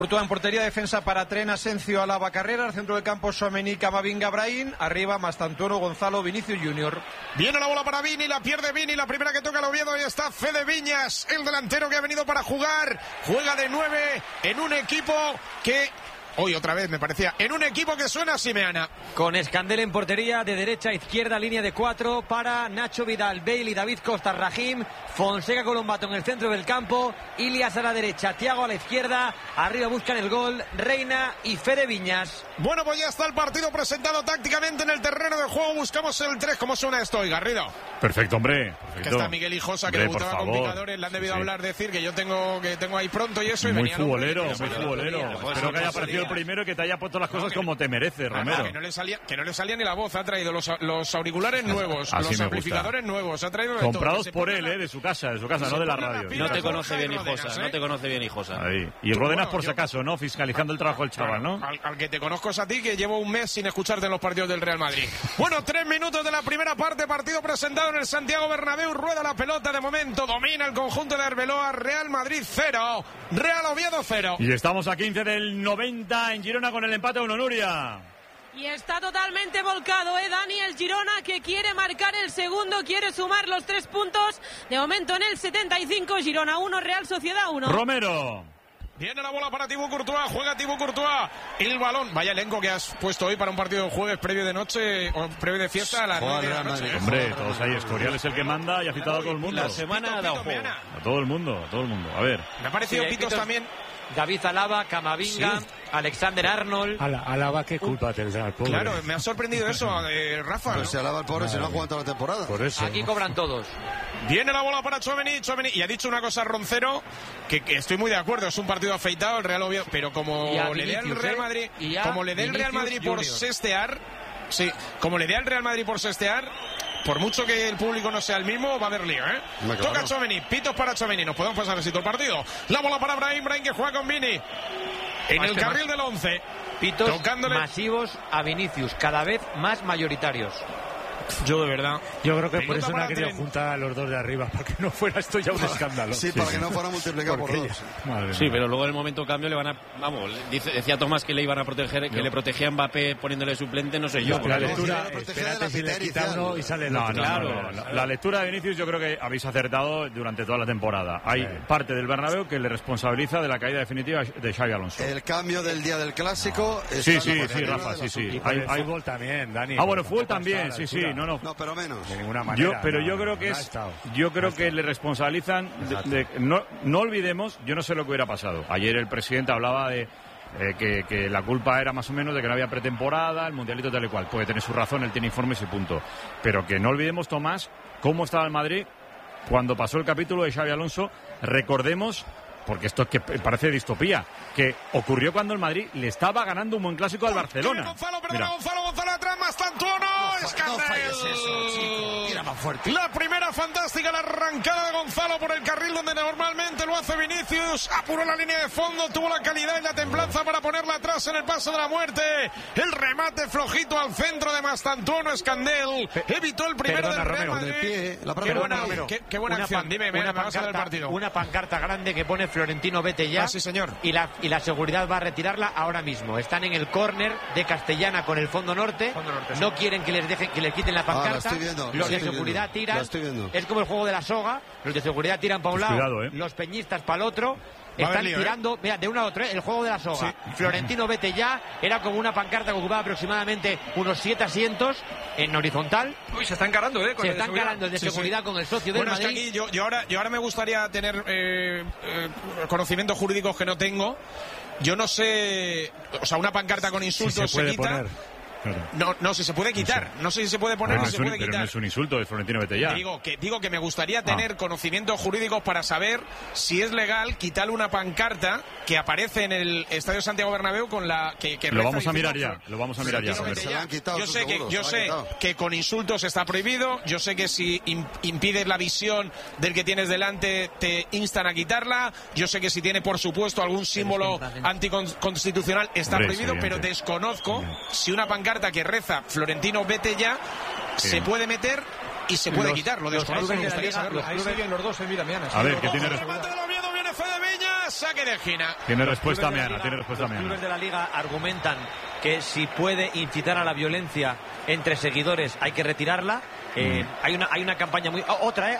Courtois en portería, defensa para Tren, Asencio, Alaba, Carrera, al centro del campo Tchouaméni, Camavinga, Brahim, arriba Mastantuono, Gonzalo, Vinicius Junior. Viene la bola para Vini, la pierde Vini, la primera que toca el Oviedo, y está Fede Viñas, el delantero que ha venido para jugar, juega de 9 en un equipo que... Hoy otra vez me parecía, en un equipo que suena a Simeana. Con Escandel en portería, de derecha a izquierda, línea de 4 para Nacho Vidal, Bale y David Costa, Rahim, Fonseca, Colombato en el centro del campo, Ilias a la derecha, Thiago a la izquierda, arriba buscan el gol, Reina y Fede Viñas. Bueno, pues ya está el partido presentado tácticamente en el terreno de juego, buscamos el 3, ¿cómo suena esto hoy, Garrido? Perfecto, hombre. Perfecto. Que está Miguel Hijosa, que debutaba con picadores, le han debido hablar, decir que yo tengo ahí pronto y eso. Muy y venía futbolero, muy futbolero. Espero que haya aparecido el primero y que te haya puesto las cosas como te merece, Romero. Que no le salía ni la voz, ha traído los auriculares nuevos, los amplificadores nuevos, ha traído de comprados todo, por él, de su casa, no de la radio. No te conoce bien Hijosa, no te conoce bien Hijosa. Ahí. Y Ródenas por si acaso, ¿no? Fiscalizando el trabajo del chaval, ¿no? Al que te conozco es a ti, que llevo un mes sin escucharte en los partidos del Real Madrid. Bueno, 3 minutos de la primera parte, partido presentado en el Santiago Bernabéu, rueda la pelota de momento, domina el conjunto de Arbeloa, Real Madrid 0, Real Oviedo 0. Y estamos a 15 del 90 en Girona con el empate a 1, Nuria. Y está totalmente volcado, Dani, el Girona, que quiere marcar el segundo, quiere sumar los 3 puntos. De momento en el 75, Girona 1, Real Sociedad 1. Romero. Viene la bola para Thibaut Courtois, juega Thibaut Courtois, el balón, vaya elenco que has puesto hoy para un partido de jueves previo de noche, o previo de fiesta a las 9 de la noche. Hombre, todos ahí, Escorial es el que manda y ha citado a todo el mundo. La semana ha dado juego. A todo el mundo, a ver. Me ha parecido Pitos también. David Alaba, Camavinga, Alexander Arnold. Alaba, ¿qué culpa tendrá el pobre? Claro, me ha sorprendido eso, Rafa. Pero si Alaba el pobre, si no ha jugado toda la temporada. Por eso. Aquí cobran todos. Viene la bola para Tchouaméni, y ha dicho una cosa Roncero, que estoy muy de acuerdo, es un partido afeitado el Real Oviedo, pero como le dé el Real Madrid, como le dé el Real Madrid por sestear, como le dé al Real Madrid por sestear, por mucho que el público no sea el mismo, va a haber lío, Claro. Toca Tchouaméni, pitos para Tchouaméni, nos podemos pasar así todo el partido. La bola para Brahim que juega con Vini. En el carril del 11. Pitos tocándole masivos a Vinicius, cada vez más mayoritarios. Yo de verdad. Yo creo que por Pelota eso no ha para querido Tren. juntar a los dos de arriba, para que no fuera esto ya un escándalo. Sí, para que no fuera multiplicado por 2. Sí, pero luego en el momento cambio le van a... Vamos, decía Tomás que le iban a proteger, que le protegía a Mbappé poniéndole suplente, no sé yo. La lectura, protege de espérate la si le quita uno y sale el otro. Claro. La lectura de Vinicius yo creo que habéis acertado durante toda la temporada. Hay parte del Bernabéu que le responsabiliza de la caída definitiva de Xabi Alonso. El cambio del día del clásico. Sí, Rafa, sí. Y por el fútbol también, Dani. Bueno, fútbol también, sí, no. No, pero menos. De ninguna manera. Yo creo que que le responsabilizan no olvidemos, yo no sé lo que hubiera pasado. Ayer el presidente hablaba de que la culpa era más o menos de que no había pretemporada, el mundialito tal y cual. Puede tener su razón, él tiene informes y punto. Pero que no olvidemos, Tomás, cómo estaba el Madrid cuando pasó el capítulo de Xabi Alonso. Recordemos, porque esto es que parece distopía, que ocurrió cuando el Madrid le estaba ganando un buen clásico al Barcelona. Gonzalo atrás, Mastantuono, No falles eso, chico. Tira más fuerte. La primera fantástica, la arrancada de Gonzalo por el carril donde normalmente lo hace Vinicius. Apuró la línea de fondo, tuvo la calidad y la templanza para ponerla atrás en el paso de la muerte. El remate flojito al centro de Mastantuono, Escandel. Evitó el primero del Real Madrid. Qué buena acción. Dime, me vas a ver el partido. Una pancarta grande que pone Florentino, vete ya. Sí, señor. Y la seguridad va a retirarla ahora mismo. Están en el córner de Castellana con el fondo norte. No quieren que les dejen, que les quiten la pancarta. Los de seguridad tiran. Es como el juego de la soga. Los de seguridad tiran para un lado, cuidado, los peñistas para el otro. Están tirando, mira, de uno a otro, el juego de la soga. Sí. Florentino, vete ya. Era como una pancarta que ocupaba aproximadamente unos 7 asientos en horizontal. Uy, se está encarando, Se está encarando el de seguridad con el socio del Madrid. Es que aquí yo ahora me gustaría tener conocimientos jurídicos que no tengo. Yo no sé, o sea, una pancarta con insultos se quita. Poner. Claro. No, si se puede quitar. No sé si se puede poner o se puede quitar. Pero no es un insulto de Florentino, vete ya. Digo que me gustaría tener conocimientos jurídicos para saber si es legal quitar una pancarta que aparece en el Estadio Santiago Bernabéu con la que lo vamos a mirar ya. Yo sé que con insultos está prohibido. Yo sé que si impides la visión del que tienes delante te instan a quitarla. Yo sé que si tiene, por supuesto, algún símbolo anticonstitucional está prohibido, pero desconozco si una pancarta que reza Florentino, vete ya, se puede meter y se puede quitar. Lo desconozco, me gustaría saberlo. Ahí siguen los dos, mira, a ver, ¿qué tiene? Viene Fede Viñas, saque de esquina. Tiene respuesta Meana, tiene respuesta Meana. Los clubes Meana. de la Liga argumentan que si puede incitar a la violencia entre seguidores hay que retirarla. Hay una campaña muy...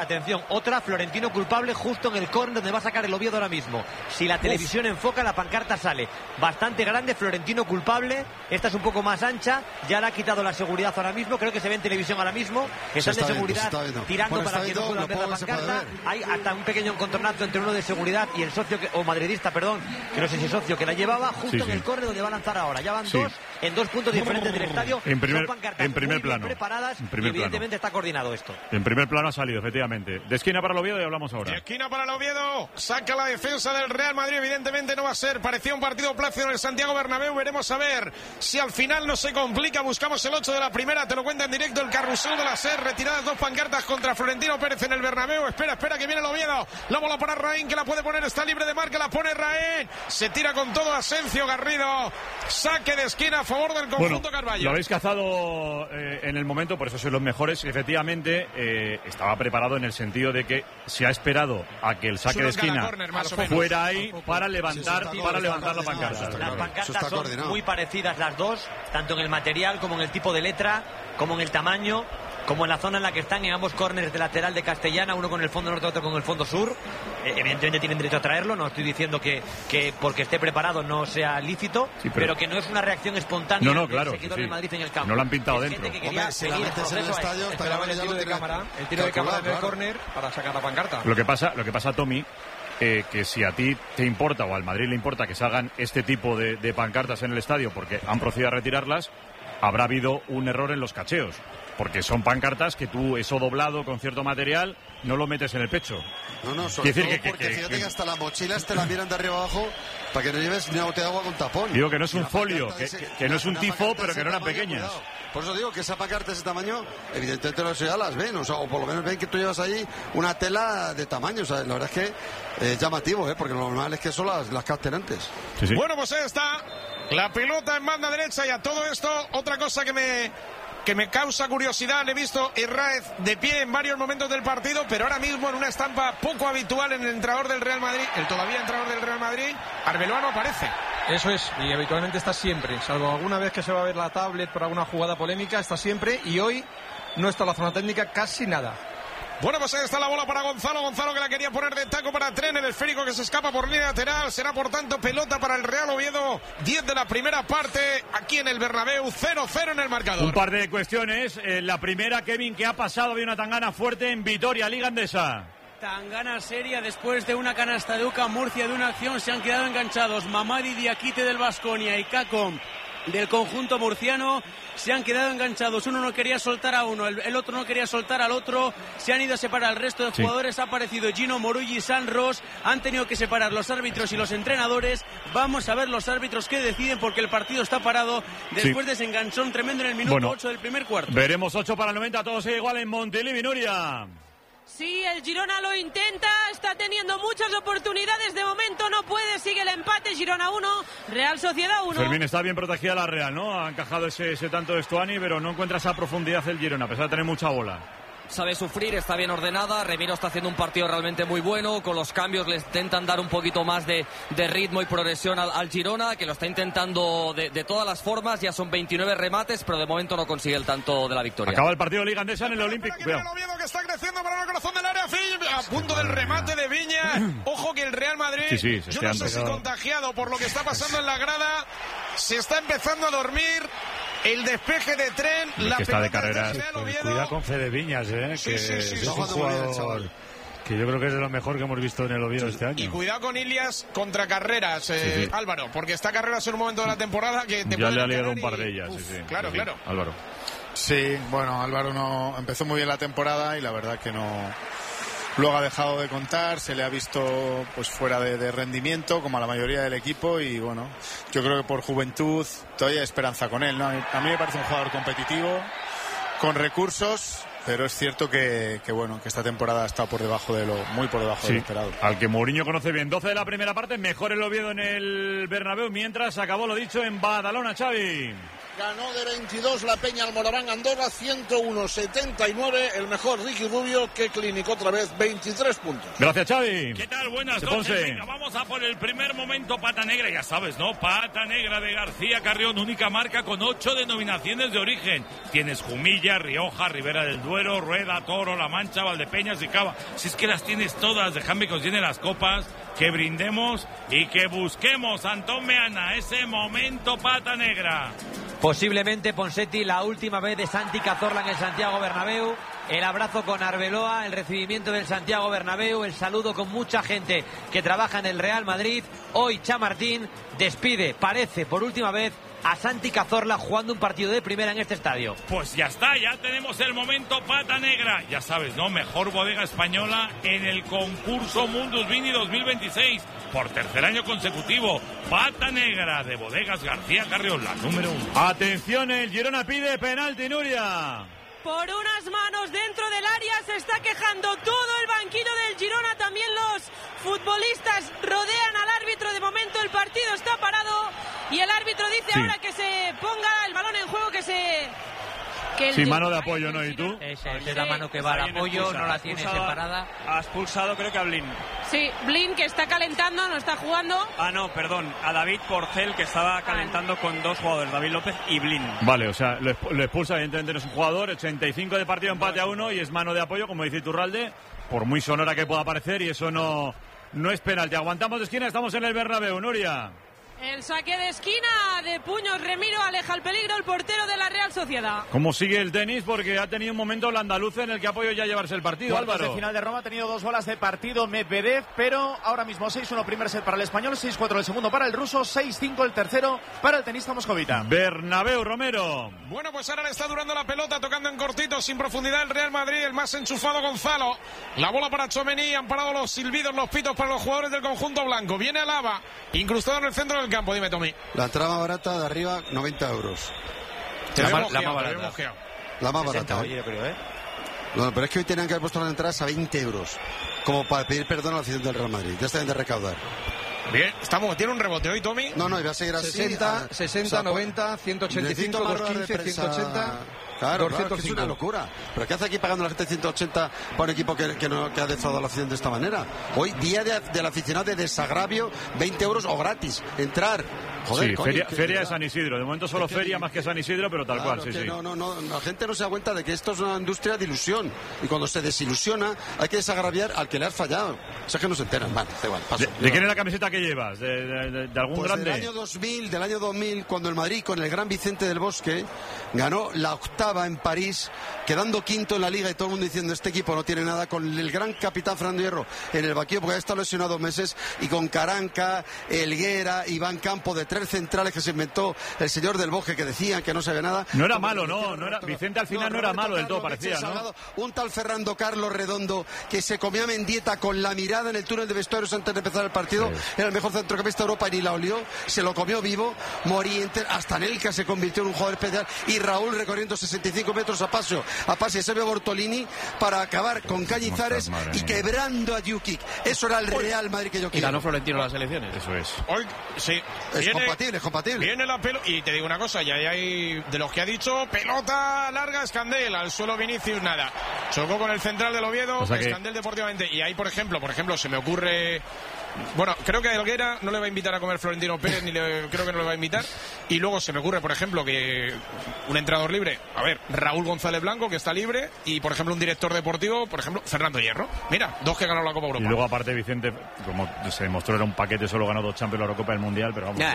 otra, Florentino culpable justo en el córner donde va a sacar el Oviedo ahora mismo. Si la televisión enfoca, la pancarta sale bastante grande, Florentino culpable. Esta es un poco más ancha, ya le ha quitado la seguridad ahora mismo, creo que se ve en televisión ahora mismo, están de seguridad tirando para que no puedan ver la pancarta. Hay hasta un pequeño encontronazo entre uno de seguridad y el socio, o madridista, perdón, que no sé si socio, que la llevaba justo en el córner donde va a lanzar ahora. Ya van dos en 2 puntos diferentes del estadio. En primer muy plano. Preparadas en primer y evidentemente está coordinado esto. En primer plano ha salido, efectivamente. De esquina para el Oviedo y hablamos ahora. De esquina para el Oviedo. Saca la defensa del Real Madrid. Evidentemente no va a ser. Parecía un partido plácido en el Santiago Bernabéu. Veremos a ver si al final no se complica. Buscamos el 8 de la primera. Te lo cuenta en directo el carrusel de la SER. Retiradas 2 pancartas contra Florentino Pérez en el Bernabéu. Espera que viene el Oviedo. La bola para Raín, que la puede poner. Está libre de marca. La pone Raín. Se tira con todo Asencio Garrido. Saque de esquina a favor del conjunto Carballo. Lo habéis cazado en el momento, por eso sois los mejores. Efectivamente, estaba preparado en el sentido de que se ha esperado a que el saque de esquina fuera ahí para levantar la pancarta. Las pancartas son muy parecidas las dos, tanto en el material como en el tipo de letra, como en el tamaño, como en la zona en la que están, en ambos córneres de lateral de Castellana, uno con el fondo norte, otro con el fondo sur. Evidentemente tienen derecho a traerlo, no estoy diciendo que porque esté preparado no sea lícito, pero que no es una reacción espontánea del seguidor del Madrid en el campo. No lo han pintado dentro. Si la metes en el estadio, esperaba el tiro de cámara, en el córner para sacar la pancarta. Lo que pasa, Tommy, que si a ti te importa o al Madrid le importa que se hagan este tipo de pancartas en el estadio porque han procedido a retirarlas, habrá habido un error en los cacheos. Porque son pancartas que tú, eso doblado con cierto material, no lo metes en el pecho. No, sobre todo porque fíjate que hasta las mochilas te la miran de arriba abajo para que no lleves ni una botella de agua con tapón. Digo que no es un folio, que no es un tifo, pero que no eran pequeñas. Cuidado. Por eso digo que esa pancarta de ese tamaño, evidentemente los ya las ven, o por lo menos ven que tú llevas ahí una tela de tamaño. O sea, la verdad es que es llamativo, porque lo normal es que son las capten antes. Sí. Bueno, pues ahí está la pelota en banda derecha, y a todo esto, otra cosa que me causa curiosidad. Le he visto Herráez de pie en varios momentos del partido, pero ahora mismo en una estampa poco habitual en el entrenador del Real Madrid, el todavía entrenador del Real Madrid, Arbeloa no aparece. Eso es, y habitualmente está siempre, salvo alguna vez que se va a ver la tablet por alguna jugada polémica, está siempre, y hoy no está la zona técnica casi nada. Bueno, pues ahí está la bola para Gonzalo que la quería poner de taco para Tren, el esférico que se escapa por línea lateral. Será por tanto pelota para el Real Oviedo. 10 de la primera parte aquí en el Bernabéu, 0-0 en el marcador. Un par de cuestiones. La primera, Kevin, que ha pasado, había una tangana fuerte en Vitoria, Liga Andesa. Tangana seria después de una canasta de UCAM Murcia de una acción. Se han quedado enganchados Mamadi Diakite del Baskonia y Cacom del conjunto murciano. Se han quedado enganchados, uno no quería soltar a uno, el otro no quería soltar al otro, se han ido a separar al resto de jugadores. Ha aparecido Gino Morulli y San Ros, han tenido que separar los árbitros y los entrenadores. Vamos a ver los árbitros que deciden, porque el partido está parado después de ese enganchón tremendo en el minuto 8 del primer cuarto. Veremos 8 para el 90, todo sigue igual en Montilivi, Nuria. Sí, el Girona lo intenta, está teniendo muchas oportunidades, de momento no puede, sigue el empate, Girona 1, Real Sociedad 1. Fermín, está bien protegida la Real, ¿no? Ha encajado ese tanto de Stuani, pero no encuentra esa profundidad el Girona, a pesar de tener mucha bola. Sabe sufrir, está bien ordenada. Remiro está haciendo un partido realmente muy bueno. Con los cambios le intentan dar un poquito más de ritmo y progresión al Girona, que lo está intentando de todas las formas. Ya son 29 remates, pero de momento no consigue el tanto de la victoria. Acaba el partido de Liga Andesa en el Olímpico. El Oviedo que está creciendo para el corazón del área, a punto del remate de Viña. Ojo que el Real Madrid, yo no sé si contagiado por lo que está pasando en la grada, se está empezando a dormir. El despeje de Tren, la que está de carreras. Cuidado con Fede Viñas, que es un jugador que yo creo que es de lo mejor que hemos visto en el Oviedo este año. Y cuidado con Ilias contra Carreras, Álvaro, porque está Carreras en un momento de la temporada que te ya le ha liado un par de ellas. Claro. Álvaro. Sí, bueno, Álvaro no empezó muy bien la temporada y la verdad que no. Luego ha dejado de contar, se le ha visto pues fuera de rendimiento, como a la mayoría del equipo, y bueno, yo creo que por juventud todavía hay esperanza con él, ¿no? A mí me parece un jugador competitivo, con recursos, pero es cierto que esta temporada ha estado muy por debajo de lo esperado. Al que Mourinho conoce bien. 12 de la primera parte, mejor el Oviedo en el Bernabéu, mientras acabó lo dicho en Badalona, Xavi. Ganó de 22 la Peña al Moraván Andorra, 101-79. El mejor Ricky Rubio, que clinicó otra vez 23 puntos. Gracias, Xavi. ¿Qué tal? Buenas noches. Venga, vamos a por el primer momento pata negra, ya sabes, ¿no? Pata negra de García Carrión, única marca con 8 denominaciones de origen. Tienes Jumilla, Rioja, Ribera del Duero, Rueda, Toro, La Mancha, Valdepeñas y Cava. Si es que las tienes todas, dejadme que os llene las copas, que brindemos y que busquemos, Antón Meana, ese momento pata negra. Posiblemente, Ponseti, la última vez de Santi Cazorla en el Santiago Bernabéu. El abrazo con Arbeloa, el recibimiento del Santiago Bernabéu, el saludo con mucha gente que trabaja en el Real Madrid. Hoy Chamartín despide, parece por última vez, a Santi Cazorla jugando un partido de primera en este estadio. Pues ya está, ya tenemos el momento pata negra. Ya sabes, ¿no? Mejor bodega española en el concurso Mundus Vini 2026. Por tercer año consecutivo, pata negra de Bodegas García Carrión, la número 1. Atención, el Girona pide penalti, Nuria. Por unas manos dentro del área se está quejando todo el banquillo del Girona. También los futbolistas rodean al árbitro. De momento el partido está parado y el árbitro dice ahora que se ponga el balón en juego, Sí, mano de apoyo, ¿no? ¿Y tú? Esa es la mano que va al apoyo, no la tiene separada. Ha expulsado, creo que a Blin. Sí, Blin, que está calentando, no está jugando. No, perdón, a David Porcel, que estaba calentando con dos jugadores, David López y Blin. Vale, o sea, lo expulsa, evidentemente no es un jugador, 85 de partido, empate a 1 y es mano de apoyo, como dice Iturralde, por muy sonora que pueda parecer, y eso no es penalti. Aguantamos de esquina, estamos en el Bernabéu, Nuria. El saque de esquina de puños, Remiro aleja el peligro el portero de la Real Sociedad. ¿Cómo sigue el tenis? Porque ha tenido un momento el andaluz en el que ha podido ya llevarse el partido, Álvaro. El final de Roma ha tenido 2 bolas de partido Medvedev, pero ahora mismo 6-1 primer set para el español, 6-4 el segundo para el ruso, 6-5 el tercero para el tenista moscovita. Bernabéu, Romero. Bueno, pues ahora le está durando la pelota, tocando en cortito, sin profundidad el Real Madrid, el más enchufado Gonzalo. La bola para Tchouaméni, han parado los silbidos, los pitos para los jugadores del conjunto blanco. Viene Alaba, incrustado en el centro del campo, dime, Tommy. La entrada barata de arriba, 90 euros. La más barata. La más barata. Oye, yo creo, No, pero es que hoy tenían que haber puesto las entradas a 20 euros. Como para pedir perdón a la afición del Real Madrid. Ya está de recaudar. Bien, tiene un rebote hoy, Tommy. No, iba a seguir así. 60, 90, 185, 215, 180... Claro, es una locura. ¿Pero qué hace aquí pagando la gente 180 para un equipo que ha defraudado la afición de esta manera? Hoy, día del aficionado de desagravio, 20 euros o gratis. Entrar. Joder, sí, coño, feria de San Isidro. De momento solo feria más que San Isidro, pero tal cual, sí. No, la gente no se da cuenta de que esto es una industria de ilusión. Y cuando se desilusiona, hay que desagraviar al que le has fallado. O sea, que no se enteran. Vale, da igual, paso. ¿De quién es la camiseta que llevas? ¿De algún pues grande? Del año 2000, cuando el Madrid, con el gran Vicente del Bosque, ganó la octava en París, quedando quinto en la Liga y todo el mundo diciendo este equipo no tiene nada, con el gran capitán Fernando Hierro en el banquillo porque ha estado lesionado 2 meses, y con Caranca, Helguera, Iván Campo, de 3 centrales que se inventó el señor del Bosque, que decían que no sabía nada. No era malo, no era Vicente al final no era malo del todo, parecía, ¿no? Un tal Fernando Carlos Redondo que se comía Mendieta con la mirada en el túnel de vestuarios antes de empezar el partido, sí. Era el mejor centrocampista de Europa y ni la olió, se lo comió vivo. Moriente, hasta Nelka se convirtió en un jugador especial, y Raúl recorriendo 65 metros a pase de Sergio Bortolini para acabar con Cañizares y quebrando a Jukic. Eso era el Real Madrid que yo quiero. Y ganó Florentino las elecciones. Eso es. Hoy, sí. Es compatible. Viene la pelota. Y te digo una cosa, ya hay de los que ha dicho, pelota larga, Escandel, al suelo Vinicius, nada. Chocó con el central del Oviedo, o sea Escandel deportivamente. Y ahí, por ejemplo, se me ocurre... Bueno, creo que a Helguera no le va a invitar a comer Florentino Pérez, creo que no le va a invitar. Y luego se me ocurre, por ejemplo, que un entrenador libre, Raúl González Blanco, que está libre, y por ejemplo un director deportivo, por ejemplo, Fernando Hierro. Mira, 2 que ganó la Copa Europa. Y luego aparte Vicente, como se demostró, era un paquete, solo ganó 2 Champions, la Eurocopa y el Mundial, pero vamos,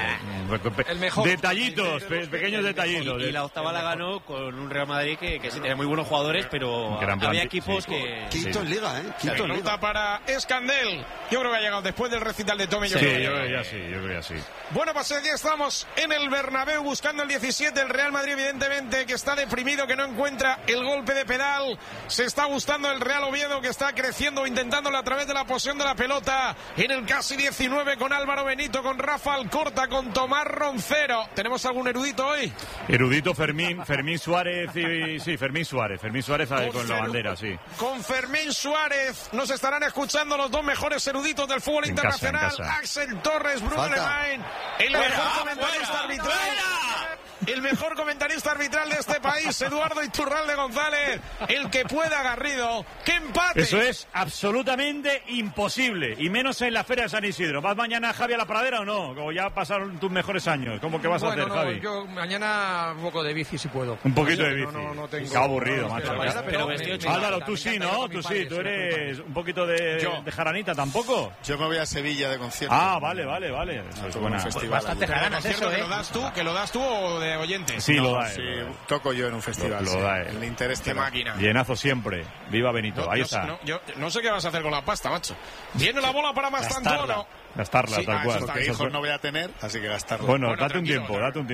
el mejor. Detallitos, pequeños detallitos. Y la octava la ganó con un Real Madrid que sí tenía muy buenos jugadores, pero había equipos que... Quinto en Liga, Quinto en Liga. Para Escandel. Yo creo que ha llegado después del recital de Tommy. Yo creo que ya sí. Bueno, pues aquí estamos en el Bernabéu buscando el 17. El Real Madrid, evidentemente, que está deprimido, que no encuentra el golpe de pedal. Se está gustando el Real Oviedo, que está creciendo, intentándolo a través de la posesión de la pelota. En el casi 19 con Álvaro Benito, con Rafa Alcorta, con Tomás Roncero. ¿Tenemos algún erudito hoy? Erudito Fermín Suárez Fermín Suárez con la bandera, sí. Con Fermín Suárez nos estarán escuchando los 2 mejores eruditos del fútbol internacional. En casa. Axel Torres, Bruno Alemán, el mejor comentarista arbitral. el mejor comentarista arbitral de este país, Eduardo Iturralde González, el que pueda Garrido, ¡que empate! Eso es absolutamente imposible, y menos en la Feria de San Isidro. ¿Vas mañana, Javi, a la Pradera o no? O ya pasaron tus mejores años. ¿Cómo que vas a hacer, Javi? Yo mañana un poco de bici si puedo. Un poquito de bici. No tengo... Qué aburrido, macho. Pero Álvaro, tú sí, ¿no? Tú sí, tú eres un poquito de jaranita, ¿tampoco? Yo me voy a Sevilla de concierto. Ah, vale. Eso es buena. Bastante jaranas eso, ¿Que lo das tú o de oyente? Sí, lo da. Sí, toco yo en un festival. Lo da. El interés de máquina. Llenazo siempre. Viva Benito. Ahí está. No sé qué vas a hacer con la pasta, macho. Viene la bola para Mastantuono. Gastarla, tal cual. Porque hijos no voy a tener, así que gastarla. Bueno, date un tiempo.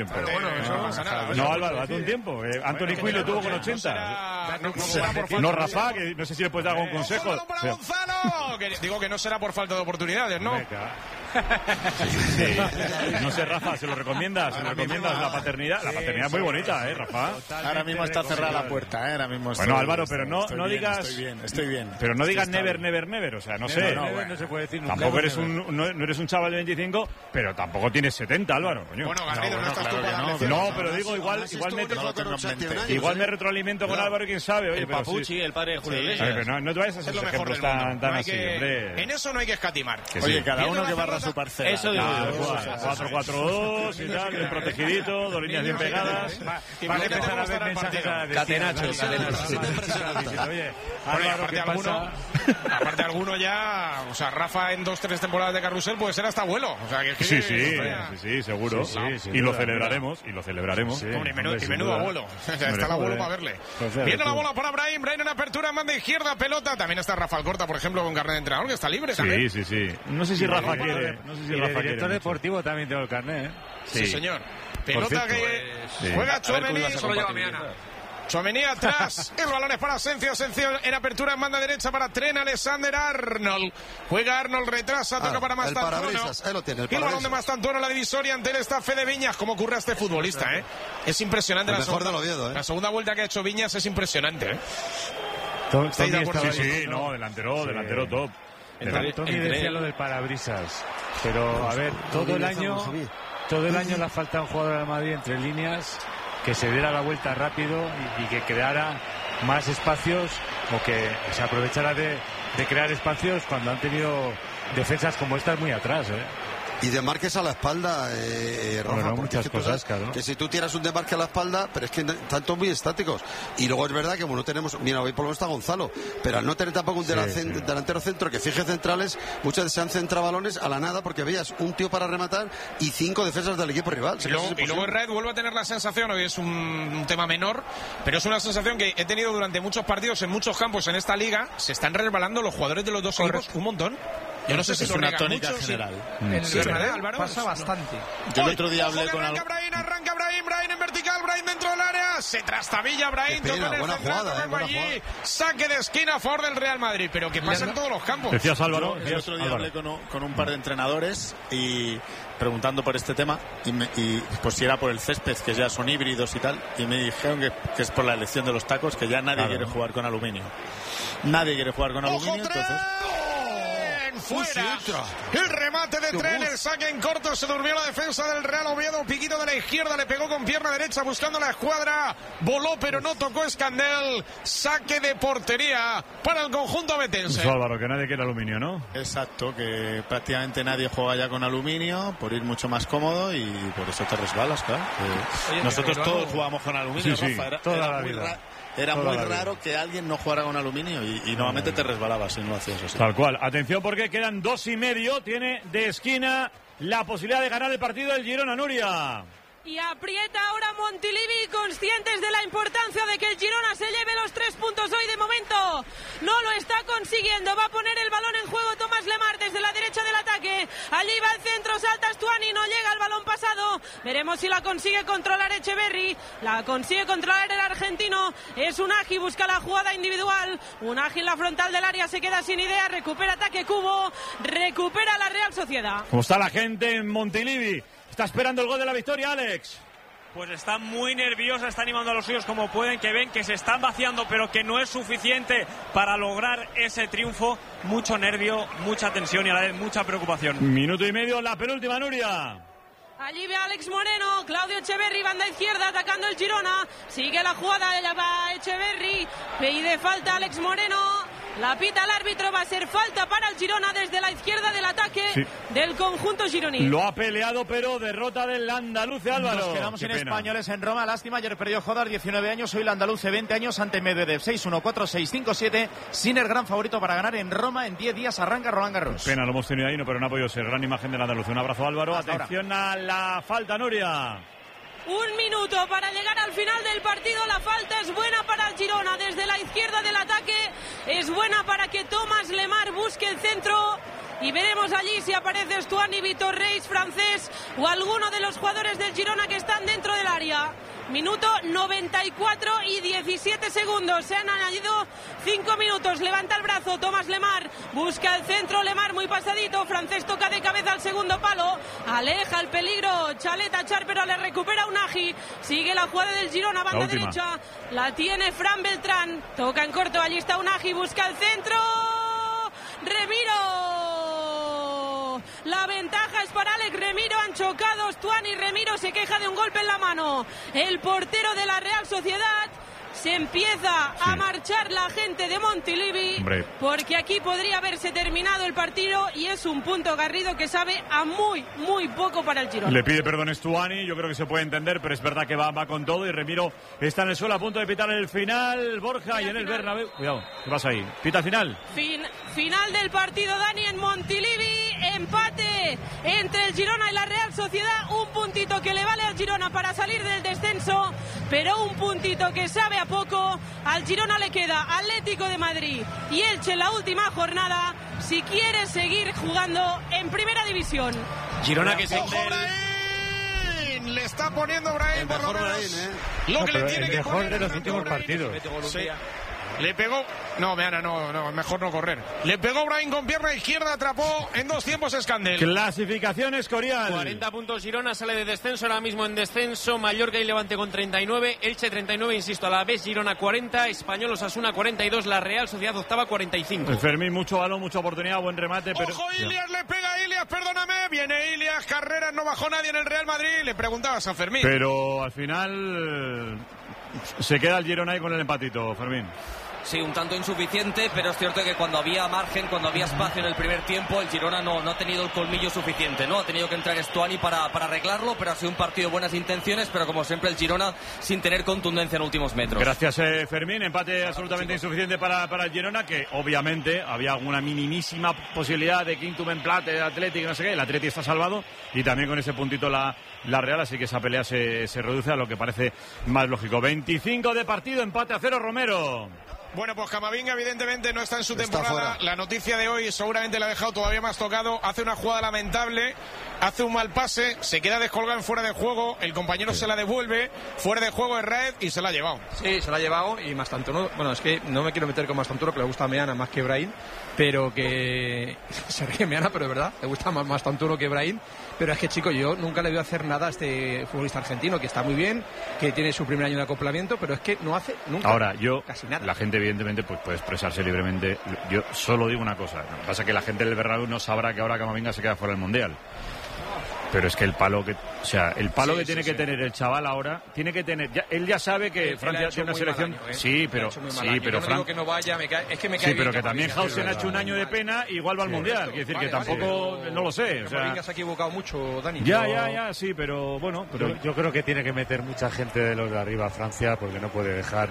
No, Álvaro, date un tiempo. Anthony Quinn lo tuvo con 80. No, Rafa, que no sé si le puedes dar algún consejo. ¡Gonzalo! Digo que no será por falta de oportunidades, ¿no? Sí. No sé, Rafa, ¿se lo recomiendas? La paternidad? La paternidad es muy bonita, Rafa? Ahora mismo está cerrada la puerta, Ahora mismo bueno, Álvaro, pero no digas... Estoy bien. Pero no digas never, o sea, no sé. No se puede decir nunca. Tampoco eres no eres un chaval de 25, pero tampoco tienes 70, Álvaro, coño. Bueno, Garrido, no estás tú para darle cero. No, pero digo, igual me retroalimento con Álvaro, quién sabe. Oye, el Papuchi, el padre de Julio Iglesias. Pero no te vayas a hacer ejemplos tan así, hombre. En eso no hay que escatimar. Oye, cada uno que barra su parcela. Eso digo yo. 4-4-2 y tal, bien protegidito, 2 líneas bien pegadas. Vale, empezar a ver mensajes a Catenacho. Oye, Álvaro, ¿qué pasa? Aparte alguno ya, o sea, Rafa en 2-3 temporadas de carrusel puede ser hasta abuelo. O sea, que sí, seguro. Y lo celebraremos. Hombre, menudo abuelo. Está el abuelo para verle. Viene la bola para Brahim en apertura en banda izquierda, pelota. También está Rafa Alcorta, por ejemplo, con carnet de entrenador, que está libre también. Sí. No sé si Rafa quiere. El director deportivo también tengo el carnet, Sí, señor. Pelota que juega Tchouaméni. Solo lleva Meana. Tchouaméni atrás, el balón es para Asensio en apertura en banda derecha para Trent Alexander-Arnold. Juega Arnold, retrasa, toca para Mastantuono. El balón de Mastantuono, la divisoria ante el staff de Viñas. ¿Cómo ocurre a este futbolista, Es impresionante la segunda vuelta que ha hecho Viñas, es impresionante, delantero top. Tony decía lo del parabrisas, pero a ver, todo el año le falta un jugador al Madrid entre líneas que se diera la vuelta rápido y que creara más espacios o que se aprovechara de crear espacios cuando han tenido defensas como estas muy atrás, Y desmarques a la espalda, Rafa, muchas cosas, claro. Que si tú tiras un desmarque a la espalda, pero es que están todos muy estáticos. Y luego es verdad que como no tenemos, mira, hoy por lo menos está Gonzalo, pero al no tener tampoco un delantero centro que fije centrales, muchas veces se han centrado balones a la nada porque veías un tío para rematar y 5 defensas del equipo rival. Y luego Red vuelve a tener la sensación, hoy es un tema menor, pero es una sensación que he tenido durante muchos partidos en muchos campos en esta liga, se están resbalando los jugadores de los dos equipos un montón. Yo no sé si es una tónica general. Álvaro, pasa bastante. Yo el otro día hablé con arranca Brahim en vertical, Brahim dentro del área, se trastabilla Brahim, buena jugada. Saque de esquina a favor del Real Madrid, pero que pasa en todos los campos. Decías, Álvaro. El otro día hablé con un par de entrenadores y preguntando por este tema y pues si era por el césped, que ya son híbridos y tal, y me dijeron que es por la elección de los tacos, que ya nadie quiere jugar con aluminio. Entonces... Fuera. El remate de Tren, el saque en corto, se durmió la defensa del Real Oviedo, piquito de la izquierda, le pegó con pierna derecha buscando la escuadra, voló pero no tocó Escandel, saque de portería para el conjunto betense. Álvaro, que nadie quiere aluminio, ¿no? Exacto, que prácticamente nadie juega ya con aluminio por ir mucho más cómodo y por eso te resbalas, claro. Nosotros todos jugamos con aluminio, Rafa, era muy raro que alguien no jugara con aluminio y normalmente te resbalabas si no hacías eso. Tal cual. Atención porque quedan 2:30. Tiene de esquina la posibilidad de ganar el partido del Girona, Nuria. Y aprieta ahora Montilivi, conscientes de la importancia de que el Girona se lleve los 3 puntos hoy. De momento no lo está consiguiendo. Va a poner el balón en juego Tomás Lemar desde la derecha del ataque. Allí va el centro, salta Stuani, no llega el balón pasado. Veremos si la consigue controlar Echeverri. La consigue controlar el argentino. Es Unagi, busca la jugada individual. Unagi en la frontal del área, se queda sin idea. Recupera ataque Cubo, recupera la Real Sociedad. ¿Cómo está la gente en Montilivi? Está esperando el gol de la victoria, Alex. Pues está muy nerviosa, está animando a los suyos como pueden, que ven que se están vaciando, pero que no es suficiente para lograr ese triunfo. Mucho nervio, mucha tensión y a la vez mucha preocupación. Minuto y medio, la penúltima, Nuria. Allí ve a Alex Moreno, Claudio Echeverri, banda izquierda, atacando el Girona. Sigue la jugada de Echeverri. Pide falta Alex Moreno. La pita el árbitro, va a ser falta para el Girona desde la izquierda del ataque del conjunto gironí. Lo ha peleado, pero derrota del andaluz, Álvaro. Nos quedamos sin españoles en Roma, lástima. Ayer perdió Jodar, 19 años, hoy el andaluz, 20 años, ante Medvedev. 6-1, 4-6, 5-7. Sinner, gran favorito para ganar en Roma. En 10 días arranca Roland Garros. Pena, lo hemos tenido ahí, pero no ha podido ser. Gran imagen del andaluz. Un abrazo, Álvaro. Hasta Atención ahora a la falta, Nuria. 1 minuto para llegar al final del partido. La falta es buena para el Girona desde la izquierda del ataque. Es buena para que Thomas Lemar busque el centro. Y veremos allí si aparece Stuani, Vitor Reis, francés, o alguno de los jugadores del Girona que están dentro del área. Minuto 94 y 17 segundos. Se han añadido 5 minutos. Levanta el brazo Thomas Lemar. Busca el centro. Lemar muy pasadito. Francés toca de cabeza al segundo palo. Aleja el peligro. Chaleta Char, pero le recupera Unagi. Sigue la jugada del Girona. Banda derecha. La tiene Fran Beltrán. Toca en corto. Allí está Unagi. Busca el centro. Remiro. La ventaja es para Alex Remiro. Han chocado Stuani y Remiro se queja de un golpe en la mano. El portero de la Real Sociedad. Se empieza a marchar la gente de Montilivi, porque aquí podría haberse terminado el partido y es un punto Garrido que sabe a muy, muy poco para el Girona. Le pide perdón Stuani, yo creo que se puede entender, pero es verdad que va con todo y Remiro está en el suelo a punto de pitar el final. Borja y en el Bernabéu. Cuidado, ¿qué pasa ahí? ¿Pita el final? Final del partido, Dani, en Montilivi. Empate entre el Girona y la Real Sociedad. Un puntito que le vale al Girona para salir del descenso, pero un puntito que sabe a poco. Al Girona le queda Atlético de Madrid y Elche en la última jornada si quiere seguir jugando en primera división. Girona que le está poniendo Brahim por lo menos lo que le tiene que mejor de los últimos partidos. Le pegó, no, mejor no correr. Le pegó Brahim con pierna izquierda, atrapó en 2 tiempos Scandel. Clasificación Escorial. 40 puntos Girona, sale de descenso, ahora mismo en descenso. Mallorca y Levante con 39, Elche 39, insisto, a la vez Girona 40, Español Osasuna 42, la Real Sociedad octava 45. Fermín, mucho balón, mucha oportunidad, buen remate. Pero... ¡Ojo, Ilias! Le pega Ilias, perdóname. Viene Ilias, Carreras, no bajó nadie en el Real Madrid. Le preguntaba a San Fermín. Pero al final se queda el Girona ahí con el empatito, Fermín. Sí, un tanto insuficiente, pero es cierto que cuando había margen, cuando había espacio en el primer tiempo, el Girona no ha tenido el colmillo suficiente, ¿no? Ha tenido que entrar Stuani para arreglarlo, pero ha sido un partido de buenas intenciones, pero como siempre el Girona sin tener contundencia en últimos metros. Gracias, Fermín. Empate absolutamente insuficiente para el Girona, que obviamente había una minimísima posibilidad de quintum empate, Atlético, no sé qué. El Atlético está salvado y también con ese puntito la Real, así que esa pelea se reduce a lo que parece más lógico. 25 de partido, empate a 0, Romero. Bueno, pues Camavinga evidentemente no está en su temporada. La noticia de hoy seguramente la ha dejado todavía más tocado. Hace una jugada lamentable, hace un mal pase, se queda descolgado en fuera de juego, el compañero se la devuelve, fuera de juego es Raed y se la ha llevado. Sí, se la ha llevado y Mastanturo, bueno, es que no me quiero meter con Mastanturo, que le gusta a Meana más que Brahim, pero que se ríe Meana, pero es verdad, le gusta más Mastanturo que Brahim. Pero es que, chico, yo nunca le voy a hacer nada a este futbolista argentino, que está muy bien, que tiene su primer año de acoplamiento, pero es que no hace nunca casi nada. La gente evidentemente pues puede expresarse libremente. Yo solo digo una cosa, lo que pasa es que la gente del Bernabéu no sabrá que ahora Camavinga se queda fuera del Mundial. Pero es que el palo que tiene que tener el chaval ahora, tiene que tener, él ya sabe que Francia tiene una selección, pero yo no digo que no vaya, es que me cae bien, pero que también Hausen ha hecho un año de pena, igual va al Mundial, quiere decir que tampoco, no lo sé, Camavinga se ha equivocado mucho, Dani. Ya, sí, pero bueno, yo creo que tiene que meter mucha gente de los de arriba a Francia, porque no puede dejar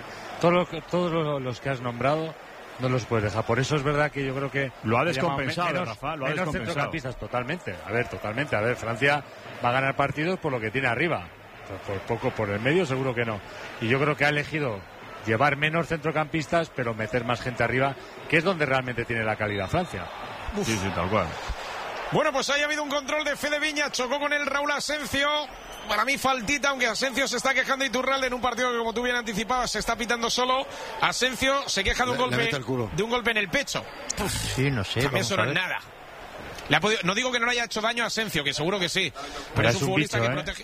todos los que has nombrado. No los puedes dejar. Por eso es verdad que yo creo que lo ha descompensado, Rafa, lo ha descompensado. Centrocampistas, totalmente. A ver, Francia va a ganar partidos por lo que tiene arriba. Por poco, por el medio seguro que no. Y yo creo que ha elegido llevar menos centrocampistas, pero meter más gente arriba, que es donde realmente tiene la calidad Francia. Sí, tal cual. Bueno, pues ahí ha habido un control de Fede Viña, chocó con el Raúl Asencio. Para mí faltita, aunque Asencio se está quejando, Iturralde, en un partido que, como tú bien anticipabas, se está pitando solo. Asencio se queja de un golpe en el pecho. Sí, no sé. También eso no es nada. No digo que no le haya hecho daño a Asencio, que seguro que sí, pero es un futbolista bicho, que protege.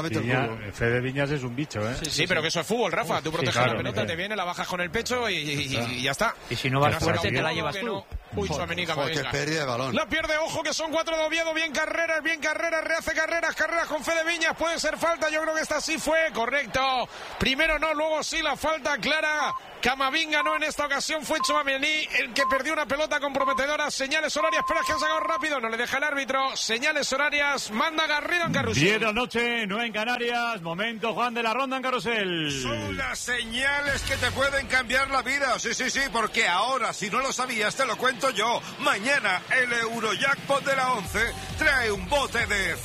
Fede Viñas es un bicho, ¿eh? Sí, pero que eso es fútbol, Rafa. Tú proteges la pelota, te viene, la bajas con el pecho y ya está. Y si no vas fuerte, te la llevas tú. Uy, Tchouaméni, qué pérdida de balón. La pierde, ojo, que son 4 de Oviedo. Bien carreras, rehace carreras con Fede Viñas. Puede ser falta, yo creo que esta sí fue, correcto. Primero no, luego sí, la falta clara. Camavinga no, en esta ocasión fue Tchouaméni el que perdió una pelota comprometedora. Señales horarias, espera que han sacado rápido, no le deja el árbitro. Señales horarias, manda Garrido en Carrusel. 10 de la noche, 9 en Canarias. Momento, Juan, de la ronda en Carrusel. Son las señales que te pueden cambiar la vida. Sí, porque ahora, si no lo sabías, te lo cuento yo. Mañana el Eurojackpot de la 11 trae un bote de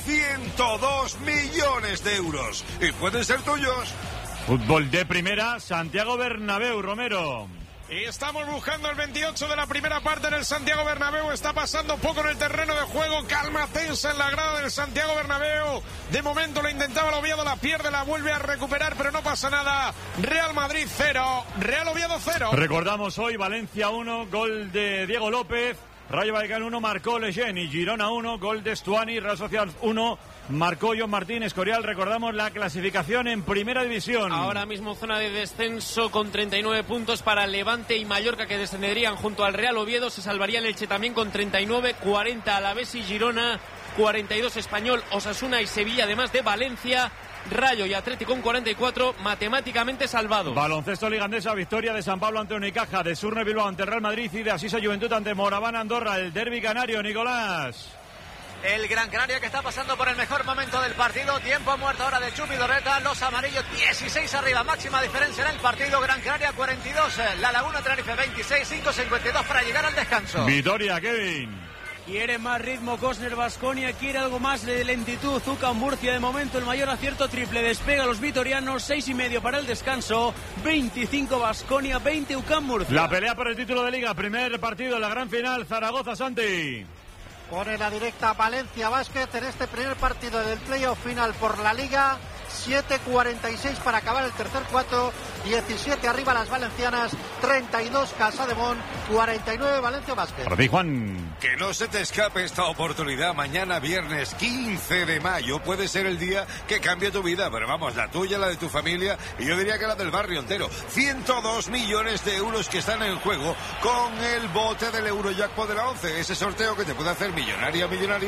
102 millones de euros. Y pueden ser tuyos. Fútbol de primera, Santiago Bernabéu, Romero. Y estamos buscando el 28 de la primera parte en el Santiago Bernabéu. Está pasando poco en el terreno de juego. Calma tensa en la grada del Santiago Bernabéu. De momento lo intentaba el Oviedo, la pierde, la vuelve a recuperar, pero no pasa nada. Real Madrid 0, Real Oviedo 0. Recordamos hoy Valencia 1, gol de Diego López. Rayo Vallecano 1, marcó Legeni. Girona 1, gol de Stuani. Real Sociedad 1, marcó John Martín. Escorial, recordamos la clasificación en Primera División. Ahora mismo zona de descenso con 39 puntos para Levante y Mallorca, que descenderían junto al Real Oviedo. Se salvaría el Elche también con 39, 40 Alavés y Girona, 42 Español, Osasuna y Sevilla, además de Valencia, Rayo y Atlético con 44, matemáticamente salvados. Baloncesto Liga Andesa, victoria de San Pablo ante Unicaja, de Surne Bilbao ante Real Madrid y de Asisa Juventud ante Moraván Andorra. El derbi canario, Nicolás. El Gran Canaria que está pasando por el mejor momento del partido. Tiempo muerto ahora de Chupi Dorreta. Los amarillos 16 arriba. Máxima diferencia en el partido. Gran Canaria 42. La Laguna Tenerife 26. 5:52 para llegar al descanso. Vitoria, Kevin. Quiere más ritmo Cosner Baskonia, quiere algo más de lentitud UCAM Murcia. De momento el mayor acierto triple, despega a los vitorianos, 6:30 para el descanso, 25 Baskonia, 20 UCAM Murcia. La pelea por el título de Liga, primer partido, la gran final, Zaragoza, Santi. Pone la directa Valencia Basket en este primer partido del playoff final por la Liga. 7:46 para acabar el tercer cuarto, 17 arriba las valencianas, 32 Casademont, 49 Valencia Basket. Para ti, Juan. Que no se te escape esta oportunidad. Mañana viernes 15 de mayo puede ser el día que cambie tu vida, pero vamos, la tuya, la de tu familia y yo diría que la del barrio entero. 102 millones de euros que están en juego con el bote del Eurojackpot de la 11, ese sorteo que te puede hacer millonario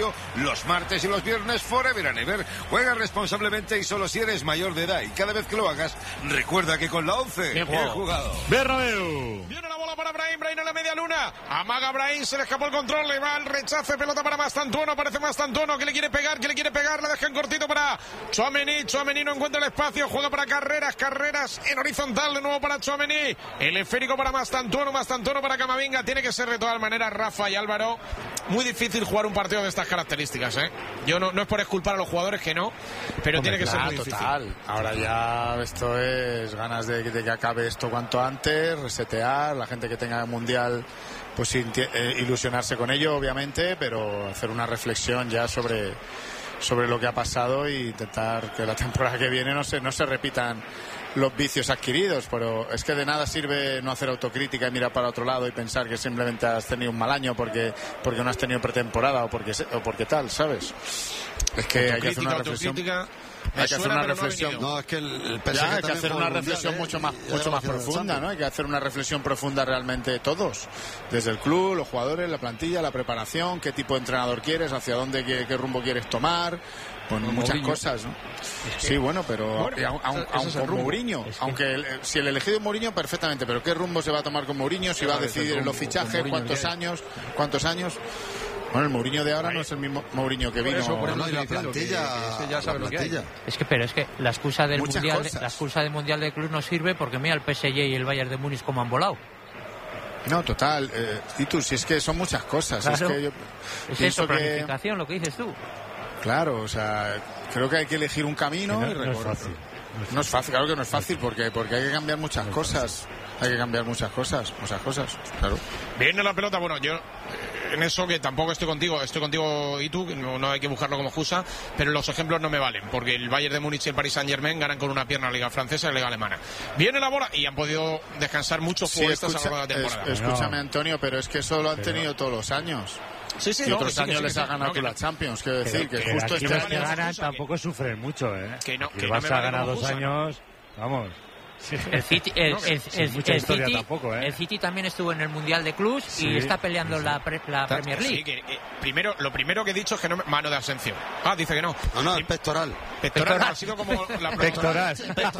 los martes y los viernes forever and ever. Juega responsablemente y solo si eres mayor de edad, y cada vez que lo hagas recuerda que con la 11 bien jugado. Bernabéu. Viene la bola para Brahim en la media luna, amaga Brahim, se le escapó el control, le va el rechace, pelota para Mastantuono, aparece Mastantuono, que le quiere pegar, la deja en cortito para Tchouaméni no encuentra el espacio, juega para carreras en horizontal, de nuevo para Tchouaméni, el esférico para Mastantuono para Camavinga. Tiene que ser de todas maneras, Rafa y Álvaro, muy difícil jugar un partido de estas características, Yo no es por exculpar a los jugadores, que no, pero tiene que ser muy difícil. Total. Ahora ya esto es ganas de que acabe esto cuanto antes, resetear, la gente que tenga el Mundial pues ilusionarse con ello, obviamente, pero hacer una reflexión ya sobre lo que ha pasado e intentar que la temporada que viene no se repitan los vicios adquiridos. Pero es que de nada sirve no hacer autocrítica y mirar para otro lado y pensar que simplemente has tenido un mal año porque no has tenido pretemporada o porque tal, ¿sabes? Es que hay que hacer una reflexión. Hay que hacer una reflexión. No, es que el PSG hay que hacer una reflexión mucho más profunda, ¿no? Hay que hacer una reflexión profunda realmente todos, desde el club, los jugadores, la plantilla, la preparación, qué tipo de entrenador quieres, hacia dónde, qué rumbo quieres tomar, pues muchas cosas, ¿no? Sí, bueno, pero aun con Mourinho, aunque si el elegido es Mourinho, perfectamente, pero qué rumbo se va a tomar con Mourinho, si va a decidir en los fichajes, cuántos años. Bueno, el Mourinho de ahora no es el mismo Mourinho que vino. Y la plantilla, ya sabe lo que hay. Pero es que la excusa del Mundial de Club no sirve porque mira el PSG y el Bayern de Múnich como han volado. No, total. Si es que son muchas cosas. Claro. Es eso, planificación, lo que dices tú. Claro, o sea, creo que hay que elegir un camino y recorrer. No es fácil, claro que no es fácil porque hay que cambiar muchas cosas. Hay que cambiar muchas cosas, claro. Viene la pelota, bueno, yo en eso que tampoco estoy contigo y tú, no hay que buscarlo como excusa, pero los ejemplos no me valen, porque el Bayern de Múnich y el Paris Saint-Germain ganan con una pierna la Liga Francesa y la Liga Alemana. Viene la bola y han podido descansar muchos futbolistas a lo largo de la temporada. Escúchame, Antonio, pero es que eso lo han tenido todos los años. y otros años les ha ganado la Champions. Quiero decir que justo este año ganan tampoco sufren mucho, ¿eh? Que no, que Barça ha ganado 2 años, vamos. Sí. El City, el City también estuvo en el Mundial de Clubs y está peleando la Premier League. Sí, lo primero que he dicho es que no mano de Asensio. Dice que no. No, el pectoral. Pectoral ha sido como la pectoral.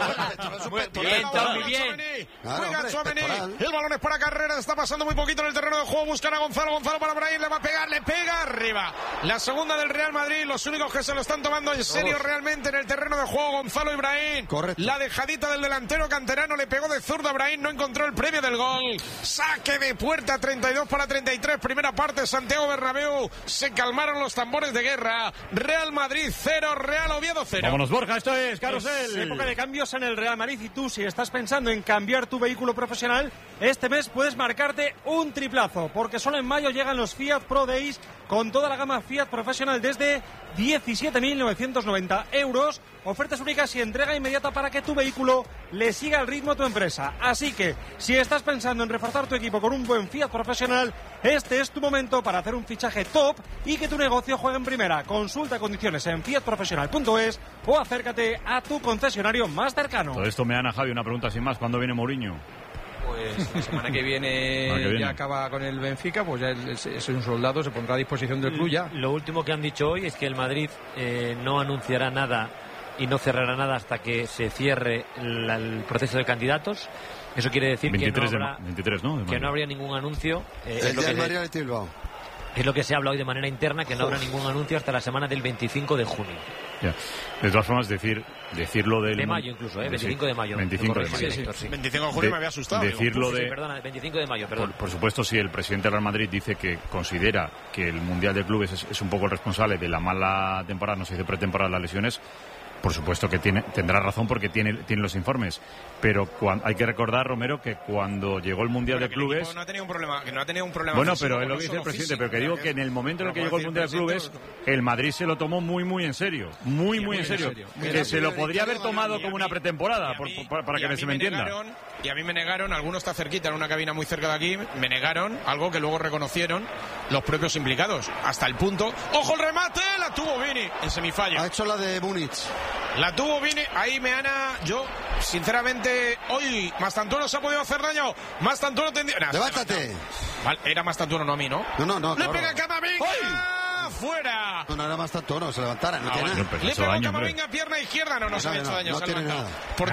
Muy bien. Juega Tchouaméni. El balón es para Carreras. Está pasando muy poquito en el terreno de juego. Buscan a Gonzalo. Gonzalo para Brahim. Le va a pegar. Le pega arriba. La segunda del Real Madrid. Los únicos que se lo están tomando en serio realmente en el terreno de juego. Gonzalo y Brahim. Correcto. La dejadita del delantero canterano le pegó de zurda a Brahim, no encontró el premio del gol. Saque de puerta, 32 para 33, primera parte, Santiago Bernabéu. Se calmaron los tambores de guerra. Real Madrid 0, Real Oviedo 0. Vámonos, Borja, esto es Carrusel. Es época de cambios en el Real Madrid y tú, si estás pensando en cambiar tu vehículo profesional, este mes puedes marcarte un triplazo, porque solo en mayo llegan los Fiat Pro Days con toda la gama Fiat profesional desde 17.990 euros. Ofertas únicas y entrega inmediata para que tu vehículo le siga el ritmo a tu empresa. Así que, si estás pensando en reforzar tu equipo con un buen Fiat profesional, este es tu momento para hacer un fichaje top y que tu negocio juegue en primera. Consulta condiciones en fiatprofesional.es o acércate a tu concesionario más cercano. Todo esto me dan a Javi una pregunta sin más. ¿Cuándo viene Mourinho? Pues la semana que viene ya acaba con el Benfica, pues ya es un soldado, se pondrá a disposición del club ya. Lo último que han dicho hoy es que el Madrid no anunciará nada y no cerrará nada hasta que se cierre el proceso de candidatos. Eso quiere decir 23 que no habría ningún anuncio. Es lo que se habla hoy de manera interna, que no habrá ningún anuncio hasta la semana del 25 de junio. Ya. De todas formas, decirlo del... De mayo incluso, 25 de mayo. 25 de mayo. Sí. 25 de junio me había asustado. Decirlo de... Perdona, 25 de mayo, perdón. Por supuesto, si el presidente del Real Madrid dice que considera que el Mundial de Clubes es un poco el responsable de la mala temporada, no se dice pretemporada, las lesiones, por supuesto que tendrá razón porque tiene los informes. Pero hay que recordar, Romero, que cuando llegó el Mundial de Clubes... No ha tenido un problema, Bueno, pero es lo que dice el presidente, pero que digo que en el momento en el que llegó el Mundial de Clubes, el Madrid se lo tomó muy en serio. Muy en serio. Que se lo podría haber tomado como una pretemporada, para que se me entienda. Y a mí me negaron, alguno está cerquita, en una cabina muy cerca de aquí, me negaron algo que luego reconocieron los propios implicados. Hasta el punto... ¡Ojo el remate! La tuvo Vini en semifalla. Ha hecho la de Múnich. La tuvo Vini, ahí Meana, yo sinceramente hoy Mastantuono se ha podido hacer daño. Mastantuono tendría... ¡Levántate! Vale, era Mastantuono, no a mí, ¿no? No. ¡Le pega Camavinga! ¡Fuera! No era Mastantuono, se levantara, no tiene nada. Le pegó Camavinga, pierna izquierda, no se ha hecho daño. No tiene nada. Por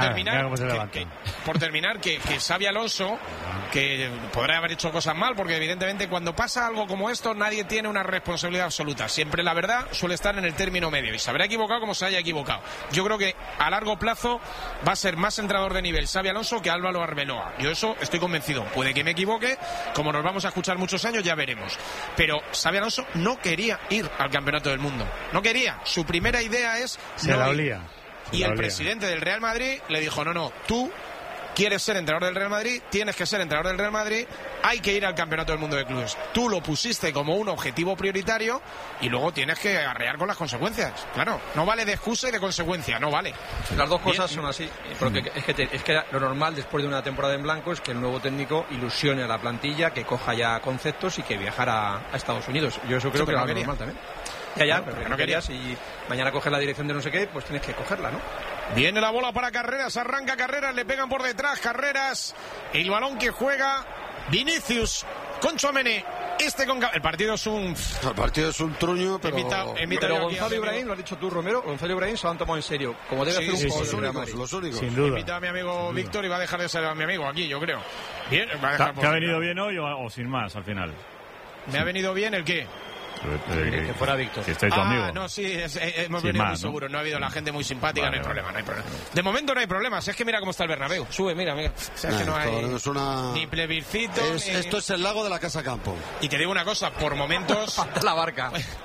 terminar, que Xabi Alonso, que podrá haber hecho cosas mal, porque evidentemente cuando pasa algo como esto, nadie tiene una responsabilidad absoluta. Siempre la verdad suele estar en el término medio y se habrá equivocado como se haya equivocado. Yo creo que a largo plazo va a ser más entrenador de nivel Xabi Alonso que Álvaro Arbeloa. Yo eso estoy convencido. Puede que me equivoque, como nos vamos a escuchar muchos años, ya veremos. Pero Xabi Alonso no quería ir al Campeonato del Mundo. No quería. Su primera idea es... Se la olía. Y el presidente del Real Madrid le dijo, no, tú quieres ser entrenador del Real Madrid, tienes que ser entrenador del Real Madrid, hay que ir al Campeonato del Mundo de Clubes. Tú lo pusiste como un objetivo prioritario y luego tienes que arrear con las consecuencias. Claro, no vale de excusa y de consecuencia, no vale. Las dos cosas son así, porque es que lo normal después de una temporada en blanco es que el nuevo técnico ilusione a la plantilla, que coja ya conceptos y que viajara a Estados Unidos. Yo eso creo que era lo normal también. Ya, pero no querías, y mañana coger la dirección de no sé qué, pues tienes que cogerla, ¿no? Viene la bola para Carreras, arranca Carreras, le pegan por detrás Carreras, el balón que juega Vinicius con Tchouaméni. El partido es un... El partido es un truño, pero... Pero Gonzalo Ibrahim, lo has dicho tú, Romero, Gonzalo Ibrahim se lo han tomado en serio, como debe hacer un jugador de los únicos. Sin duda. Invita a mi amigo Víctor y va a dejar de ser a mi amigo aquí, yo creo. Bien, va a dejar ¿Te ha venido bien hoy o sin más al final? ¿Me ha venido bien el qué? Que fuera Víctor. Que estáis tu amigo. No, sí, hemos venido muy seguro. No ha habido la gente muy simpática, no hay problema. De momento no hay problemas. Es que mira cómo está el Bernabéu. Sube, mira. O sea, es que no hay ni plebiscito. Esto es el lago de la Casa Campo. Y te digo una cosa, por momentos... Falta la barca.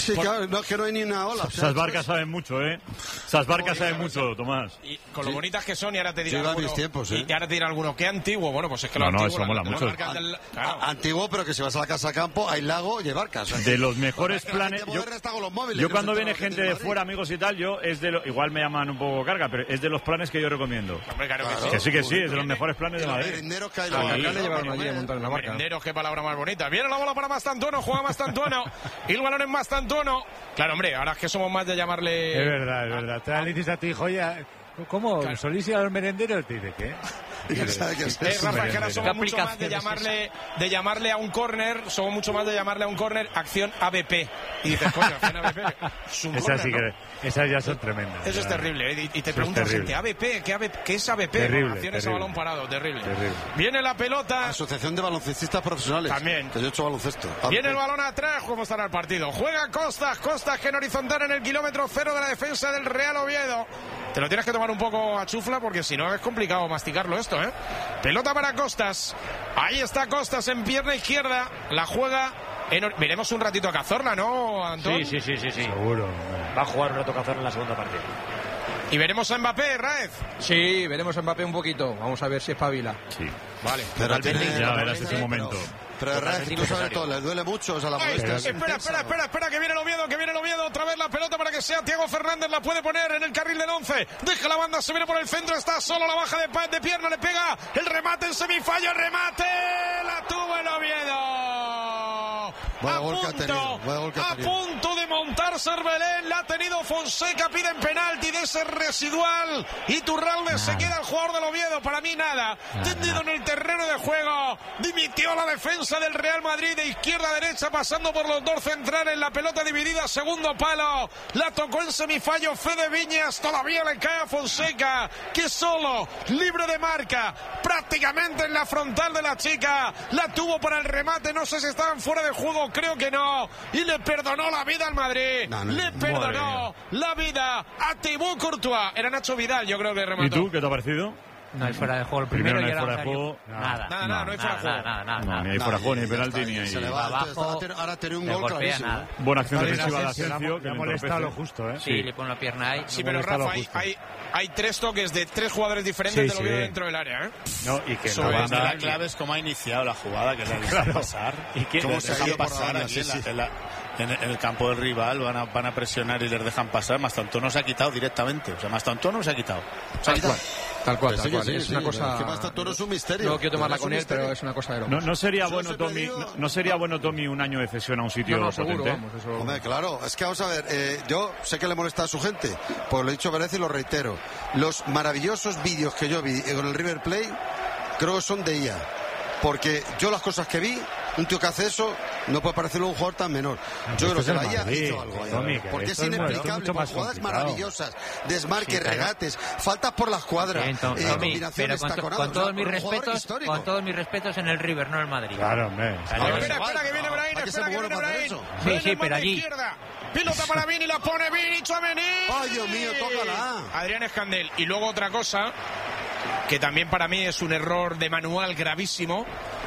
Sí, claro, no, que no hay ni una ola. Esas barcas saben mucho, ¿eh? Esas barcas saben mucho, Tomás. Y con lo bonitas que son, y ahora te dirán alguno, mis tiempos, y ahora te dirán alguno, ¿qué antiguo? Bueno, pues es que lo no, antiguo... eso mola mucho. Antiguo, pero que si vas a la casa campo, hay lago y hay barcas. De los mejores planes... Yo cuando viene gente de fuera, amigos y tal, igual me llaman un poco carga, pero es de los planes que yo recomiendo. Hombre, claro que sí, es de los mejores planes de Madrid. Merinderos que hay Merinderos, qué palabra más bonita. Viene la bola para Mastantuono, juega Mastantuono. Y el balón en Mastantuono. Claro, hombre, ahora es que somos más de llamarle... Es verdad. Te dices a tu hijo, ya... ¿Cómo? Claro. ¿Solís ir a los merenderos? Te dice, ¿qué? Rafa, es que ahora somos mucho más de llamarle a un córner, acción ABP. Y dices, coño, acción ABP. Esas ya son tremendas. Eso es terrible, ¿eh? Y te pregunta la gente, ¿ABP? ¿Qué es ABP? Acciones a balón parado, terrible. Viene la pelota. Asociación de Baloncestistas Profesionales. También. Que yo he hecho baloncesto. Viene el balón atrás, ¿cómo estará el partido? Juega Costas que en horizontal en el kilómetro 0 de la defensa del Real Oviedo. Te lo tienes que tomar un poco a chufla porque si no es complicado masticarlo esto, ¿eh? Pelota para Costas. Ahí está Costas en pierna izquierda. La juega. Veremos un ratito a Cazorla, ¿no, Antón? Sí. Seguro. Va a jugar un rato Cazorla en la segunda partida. Y veremos a Mbappé, Raez. Sí, veremos a Mbappé un poquito. Vamos a ver si espabila. Sí. Vale. Pero ya verás ese momento. Pero Raez, tú sabes todo, le duele mucho, o sea, la molestia. Espera, que viene el Oviedo, otra vez la pelota para que sea Thiago Fernández, la puede poner en el carril del 11, deja la banda, se viene por el centro, está solo, la baja de pierna, le pega, el remate en semifallo, la tuvo el Oviedo. A punto de montar Cervelén, la ha tenido Fonseca, piden penalti de ese residual, Iturralde se queda el jugador del Oviedo, para mí nada, tendido en el terreno de juego, dimitió la defensa del Real Madrid de izquierda a derecha, pasando por los dos centrales, la pelota dividida, segundo palo, la tocó en semifallo Fede Viñas, todavía le cae a Fonseca, que solo, libre de marca, prácticamente en la frontal de la chica, la tuvo para el remate, no sé si estaban fuera de juego, creo que no, y le perdonó la vida al Madrid, le perdonó la vida a Thibaut Courtois, era Nacho Vidal, yo creo que remató. ¿Y tú, qué te ha parecido? No hay fuera de juego el primero no y hay fuera de juego. Nada, no hay fuera de juego. Nada. Ni hay fuera de juego, ni penalti, ni hay... Abajo, ahora tiene un gol clarísimo. Buena acción defensiva de Asensio. Le molesta lo justo, ¿eh? Sí, le pone la pierna ahí. Sí, pero Rafa, hay tres toques de tres jugadores diferentes del Oviedo dentro del área, ¿eh? No, y que la clave es cómo ha iniciado la jugada, que le dejan pasar. ¿Y cómo se ha ido pasar aquí en el campo del rival, van a presionar y les dejan pasar. Mastantuono se ha quitado directamente. O sea, Mastantuono se ha quitado. Tal cual. Es una cosa... Que Mastantuono es un misterio. No quiero tomarla con él, pero es una cosa de locos. No sería bueno, Tommy, un año de cesión a un sitio seguro, potente. vamos, eso... Hombre, claro, es que vamos a ver, yo sé que le molesta a su gente, pues lo he dicho varias veces y lo reitero. Los maravillosos vídeos que yo vi con el River Plate, creo que son de IA. Porque yo las cosas que vi, un tío que hace eso, no puede parecerlo un jugador tan menor. Yo creo que la IA hizo algo ahí. Porque es inexplicable, con jugadas maravillosas, desmarques, regates, faltas por las cuadras, combinaciones taconadas. Con todos mis respetos en el River, no en el Madrid. Claro, hombre. Espera que viene Brahim, Sí, pero allí. Pilota para Vini, la pone Vini, Tchouaméni. Ay, Dios mío, tócala. Adrián Escandel. Y luego otra cosa, que también para mí es un error de manual gravísimo.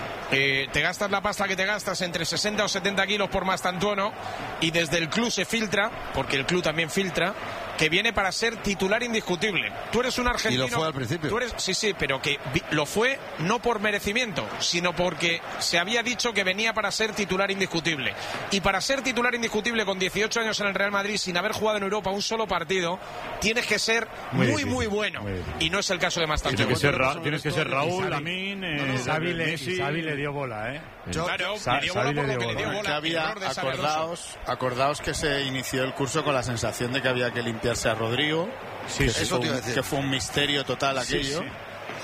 Te gastas la pasta que te gastas entre 60 o 70 kilos por Mastantuono y desde el club se filtra, porque el club también filtra, que viene para ser titular indiscutible. Tú eres un argentino. Y lo fue al principio. Sí, pero que lo fue no por merecimiento, sino porque se había dicho que venía para ser titular indiscutible. Y para ser titular indiscutible con 18 años en el Real Madrid, sin haber jugado en Europa un solo partido, tienes que ser muy bueno. Y no es el caso de Mastantuono. Tienes que ser Raúl, Lamín, Xavi le dio bola, ¿eh? Claro, le dio bola por lo que le dio bola. Acordaos que se inició el curso con la sensación de que había que limpiarse a Rodrigo, que fue un misterio total aquello. Sí.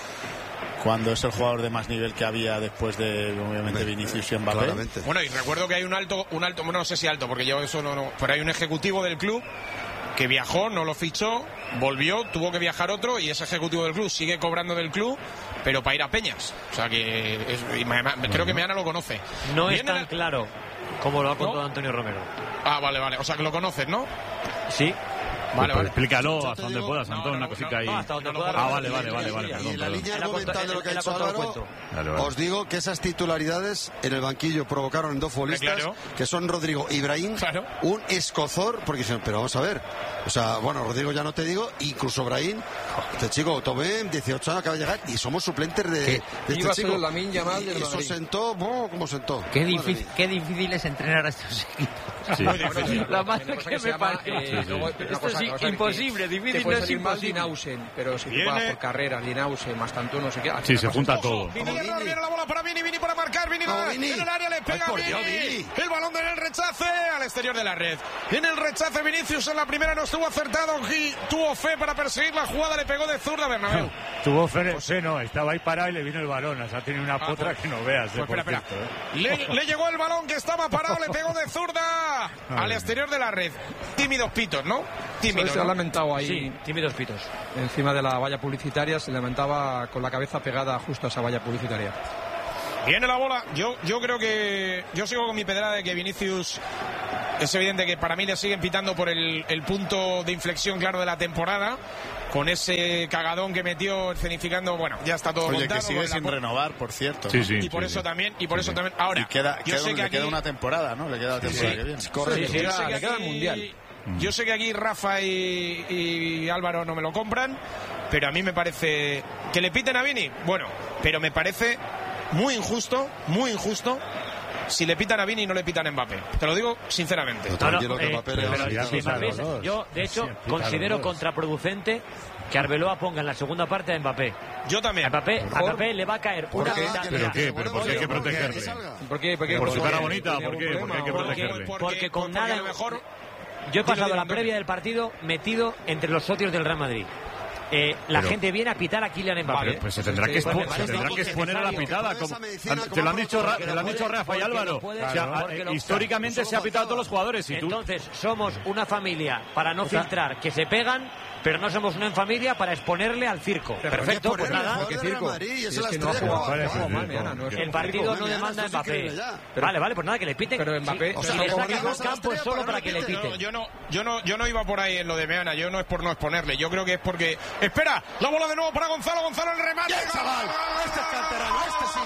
Cuando es el jugador de más nivel que había después de, obviamente, Vinicius y Mbappé. Claramente. Bueno, y recuerdo que hay un alto, no sé si alto, porque yo eso no, pero hay un ejecutivo del club que viajó, no lo fichó, volvió, tuvo que viajar otro, y ese ejecutivo del club sigue cobrando del club, pero para ir a Peñas. O sea que creo que Meana lo conoce. No es tan claro como lo ha contado Antonio Romero. Ah, vale. O sea que lo conoces, ¿no? Sí. Vale, explícalo hasta donde puedas, Antón, una cosita ahí. Vale, Y en la línea argumental de lo que ha dicho Álvaro, os digo que esas titularidades en el banquillo provocaron en dos futbolistas, que son Rodrigo y Brahim, un escozor, porque dijeron, pero vamos a ver, o sea, bueno, Rodrigo ya no te digo, incluso Brahim, este chico, Tomé, 18 años, acaba de llegar, y somos suplentes de este chico. Y eso sentó, ¿cómo sentó? Qué difícil es entrenar a estos equipos. Sí. Muy difícil. La madre que me parece. Esto es imposible, difícil no es imposible. Linausen, pero si tú vas por carrera, Linausen, más tanto no sé qué. Sí, se junta todo. Viene la bola para Vini para marcar, Vini en el área, le pega a Vini. El balón en el rechace al exterior de la red. En el rechace Vinicius en la primera no estuvo acertado, tuvo fe para perseguir la jugada, le pegó de zurda Bernabéu. Tuvo fe, no, estaba ahí parado y le vino el balón, o sea, tiene una potra que no veas. Pues espera. Le llegó el balón que estaba parado, le pegó de zurda al exterior de la red. Tímidos pitos, ¿no? Tímidos. Se ha lamentado ahí. Sí, tímidos pitos. Encima de la valla publicitaria se lamentaba con la cabeza pegada justo a esa valla publicitaria. Viene la bola. Yo creo que... Yo sigo con mi pedrada de que Vinicius... Es evidente que para mí le siguen pitando por el punto de inflexión claro de la temporada. Con ese cagadón que metió escenificando, bueno, ya está todo montado. Oye, que sigue sin renovar, por cierto. Sí, y por eso también. Ahora, y queda, yo sé que le queda una temporada, ¿no? Le queda la temporada que viene. Correcto. Le queda el Mundial. Yo sé que aquí Rafa y Álvaro no me lo compran, pero a mí me parece... ¿Que le piten a Vini? Bueno, pero me parece muy injusto si le pitan a Vini y no le pitan a Mbappé. Te lo digo sinceramente. Yo, de hecho, considero contraproducente que Arbeloa ponga en la segunda parte a Mbappé. Yo también. A Mbappé le va a caer una ventaja. ¿Pero qué? ¿Pero por qué hay que protegerle? ¿Por su cara bonita? ¿Por qué? ¿Por qué hay que protegerle? Porque con nada... Yo he pasado la previa del partido metido entre los socios del Real Madrid. La gente viene a pitar a Kylian Mbappé. Vale, pues se tendrá que exponer a la pitada. Te lo han dicho Rafa y Álvaro. Históricamente se ha pitado a todos los jugadores. Entonces, somos una familia para no filtrar que se pegan, pero no somos una familia para exponerle al circo. Perfecto, pues nada. ¿Qué circo? El partido no demanda a Mbappé. Vale, pues nada, que le piten. Pero Mbappé, si le sacan del campo es solo para que le piten. Yo no iba por ahí en lo de Meana. Yo no es por no exponerle. Yo creo que es porque... Espera, la bola de nuevo para Gonzalo el remate. ¡Bien, chaval! Este es canterano, este sí.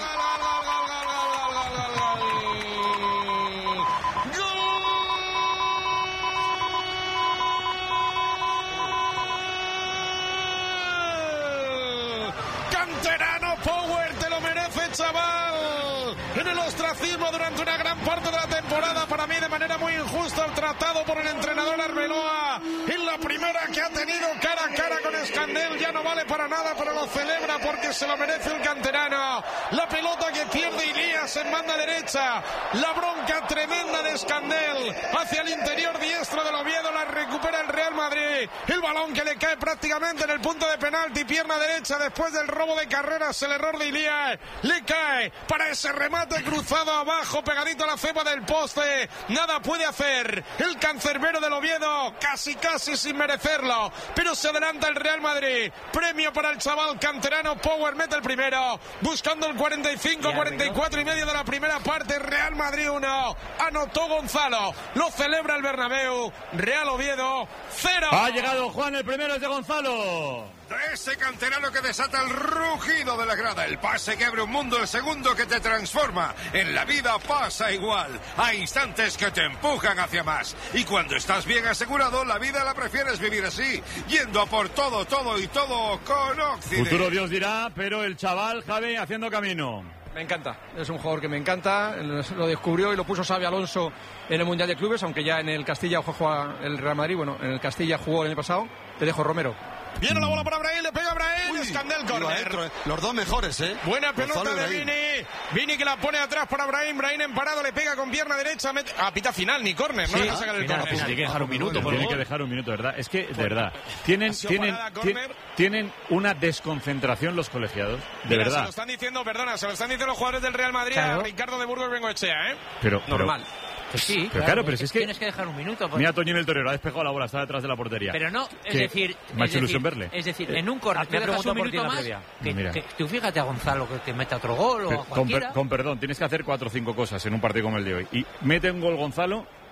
Canterano Power, te lo merece, chaval. En el ostracismo durante una gran parte de la temporada, para mí de manera muy injusta, tratado por el entrenador Arbeloa. En la primera que ha tenido cara a cara con Escandel, ya no vale para nada, pero lo celebra porque se lo merece el canterano. La pelota que pierde Ilías en banda derecha, la bronca tremenda de Escandel hacia el interior diestro del Oviedo, la recupera el Real Madrid. El balón que le cae prácticamente en el punto de penalti, pierna derecha después del robo de carreras, el error de Ilías, le cae para ese remate cruzado abajo, pegadito a la cepa del poste. Nada puede hacer el cancerbero del Oviedo, casi sin merecerlo, pero se adelanta el Real Madrid. Premio para el chaval canterano Power, mete el primero, buscando el 44 y medio de la primera parte. Real Madrid 1, anotó Gonzalo, lo celebra el Bernabéu. Real Oviedo 0. Ha llegado Juan, el primero es de Gonzalo. De ese canterano que desata el rugido de la grada, el pase que abre un mundo, el segundo que te transforma. En la vida pasa igual, hay instantes que te empujan hacia más, y cuando estás bien asegurado, la vida la prefieres vivir así, yendo a por todo con Occidente. Futuro Dios dirá, pero el chaval Javi haciendo camino. Me encanta, es un jugador que me encanta, lo descubrió y lo puso Xabi Alonso en el Mundial de Clubes, aunque ya en el Castilla juega el Real Madrid, bueno, en el Castilla jugó el año pasado. Te dejo, Romero. Viene la bola para Brahim, le pega a Brahim, Escandel corner. Los dos mejores, Buena pelota de Vini. Vini que la pone atrás para Brahim. Brahim en parado, le pega con pierna derecha. Pita final, ni córner, no deja sacar el córner. Tiene que dejar un minuto, tiene que dejar un minuto, ¿verdad? Es que, de verdad, tienen una desconcentración los colegiados, de verdad. Se lo están diciendo los jugadores del Real Madrid a Ricardo de Burgos Bengoechea, Pero normal. Pues sí, pero si es que tienes que dejar un minuto. Mira, Toñín el torero ha despejado la bola, está detrás de la portería. Pero no, es decir, me ha hecho ilusión verle. Es decir, en un córner te dejas un minuto más. Que tú fíjate a Gonzalo que te mete otro gol o a cualquiera. Con perdón, tienes que hacer 4 o 5 cosas en un partido como el de hoy. Y mete un gol Gonzalo.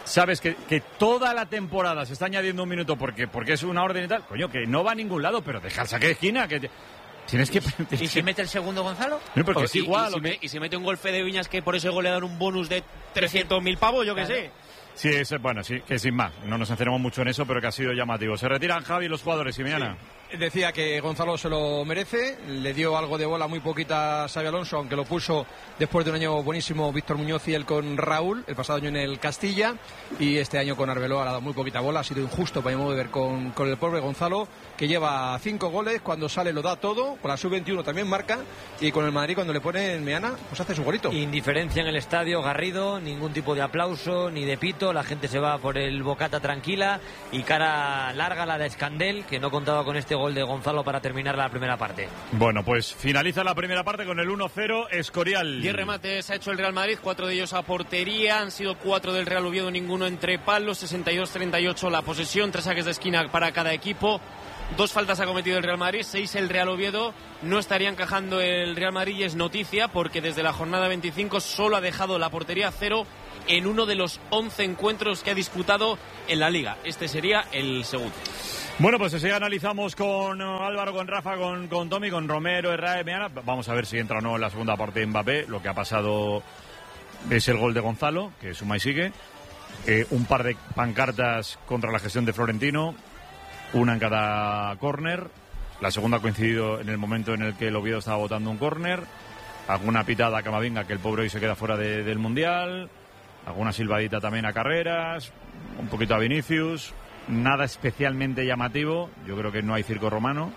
sabes que toda la temporada se está añadiendo un minuto porque es una orden y tal, coño, que no va a ningún lado, pero deja el saque de esquina, que tienes que... ¿Y si mete el segundo Gonzalo? No, porque es igual. Y si mete un gol Fede Viñas, que por ese gol le dan un bonus de 300.000 pavos, yo que sé. Sí, bueno, sí, que sin más, no nos encerramos mucho en eso, pero que ha sido llamativo. Se retiran, Javi, los jugadores, Simeana. Sí. Decía que Gonzalo se lo merece, le dio algo de bola, muy poquita a Xabi Alonso, aunque lo puso después de un año buenísimo Víctor Muñoz y él con Raúl, el pasado año en el Castilla, y este año con Arbeloa le ha dado muy poquita bola, ha sido injusto para mi modo de ver con el pobre Gonzalo, que lleva 5 goles, cuando sale lo da todo, con la sub-21 también marca, y con el Madrid cuando le pone en Meana, pues hace su golito. Indiferencia en el estadio, Garrido, ningún tipo de aplauso, ni de pito, la gente se va por el bocata tranquila, y cara larga la de Escandel, que no contaba con este gol de Gonzalo para terminar la primera parte. Bueno, pues finaliza la primera parte con el 1-0 Escorial. 10 remates ha hecho el Real Madrid, 4 de ellos a portería, han sido 4 del Real Oviedo, ninguno entre palos, 62-38 la posesión, 3 saques de esquina para cada equipo. 2 faltas ha cometido el Real Madrid, 6 el Real Oviedo. No estaría encajando el Real Madrid y es noticia porque desde la jornada 25 solo ha dejado la portería 0 en uno de los 11 encuentros que ha disputado en la Liga. Este sería el segundo. Bueno, pues así analizamos con Álvaro, con Rafa, con Tommy, con Romero, Herrera, Meana. Vamos a ver si entra o no en la segunda parte de Mbappé. Lo que ha pasado es el gol de Gonzalo, que suma y sigue. Un par de pancartas contra la gestión de Florentino, una en cada córner. La segunda ha coincidido en el momento en el que el Oviedo estaba votando un córner. Alguna pitada a Camavinga, que el pobre hoy se queda fuera del Mundial. Alguna silbadita también a Carreras. Un poquito a Vinicius. Nada especialmente llamativo. Yo creo que no hay circo romano.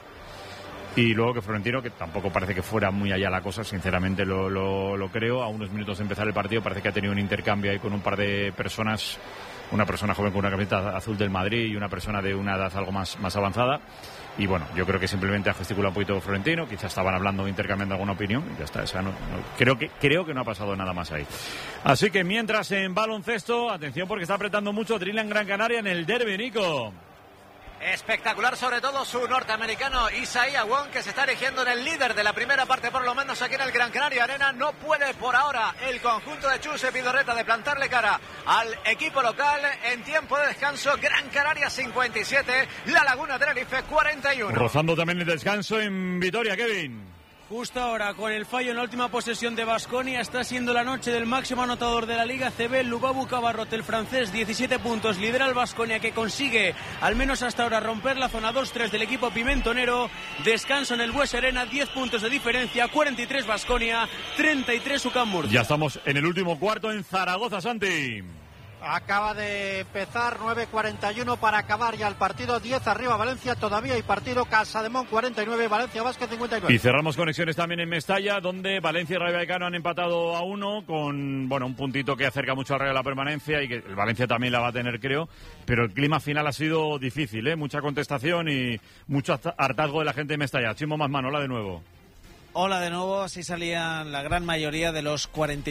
Y luego que Florentino, que tampoco parece que fuera muy allá la cosa, sinceramente lo creo. A unos minutos de empezar el partido parece que ha tenido un intercambio ahí con un par de personas. Una persona joven con una camiseta azul del Madrid y una persona de una edad algo más avanzada. Y bueno, yo creo que simplemente ha gesticulado un poquito Florentino. Quizás estaban hablando, intercambiando alguna opinión. Y ya está, creo que no ha pasado nada más ahí. Así que mientras en baloncesto, atención porque está apretando mucho Trinidad Gran Canaria en el derbi, Nico. Espectacular, sobre todo su norteamericano Isaiah Wong, que se está erigiendo en el líder de la primera parte, por lo menos aquí en el Gran Canaria Arena. No puede por ahora el conjunto de Chuse Pidorreta de plantarle cara al equipo local. En tiempo de descanso, Gran Canaria 57, La Laguna Tenerife 41. Rozando también el descanso en Vitoria, Kevin. Justo ahora, con el fallo en la última posesión de Baskonia, está siendo la noche del máximo anotador de la Liga CB, Lubabu Cabarrot, el francés, 17 puntos, lidera el Baskonia, que consigue, al menos hasta ahora, romper la zona 2-3 del equipo pimentonero. Descanso en el Bues Arena, 10 puntos de diferencia, 43 Baskonia, 33 UCAM Murcia. Ya estamos en el último cuarto en Zaragoza, Santi. Acaba de empezar, 9:41 para acabar ya el partido, 10 arriba Valencia, todavía hay partido, Casademón 49, Valencia Basket 59. Y cerramos conexiones también en Mestalla, donde Valencia y Rayo Vallecano han empatado a 1 con, bueno, un puntito que acerca mucho al Rayo a la permanencia y que el Valencia también la va a tener, creo, pero el clima final ha sido difícil, mucha contestación y mucho hartazgo de la gente de Mestalla. Chimo Masmano, hola de nuevo. Hola de nuevo, así salían la gran mayoría de los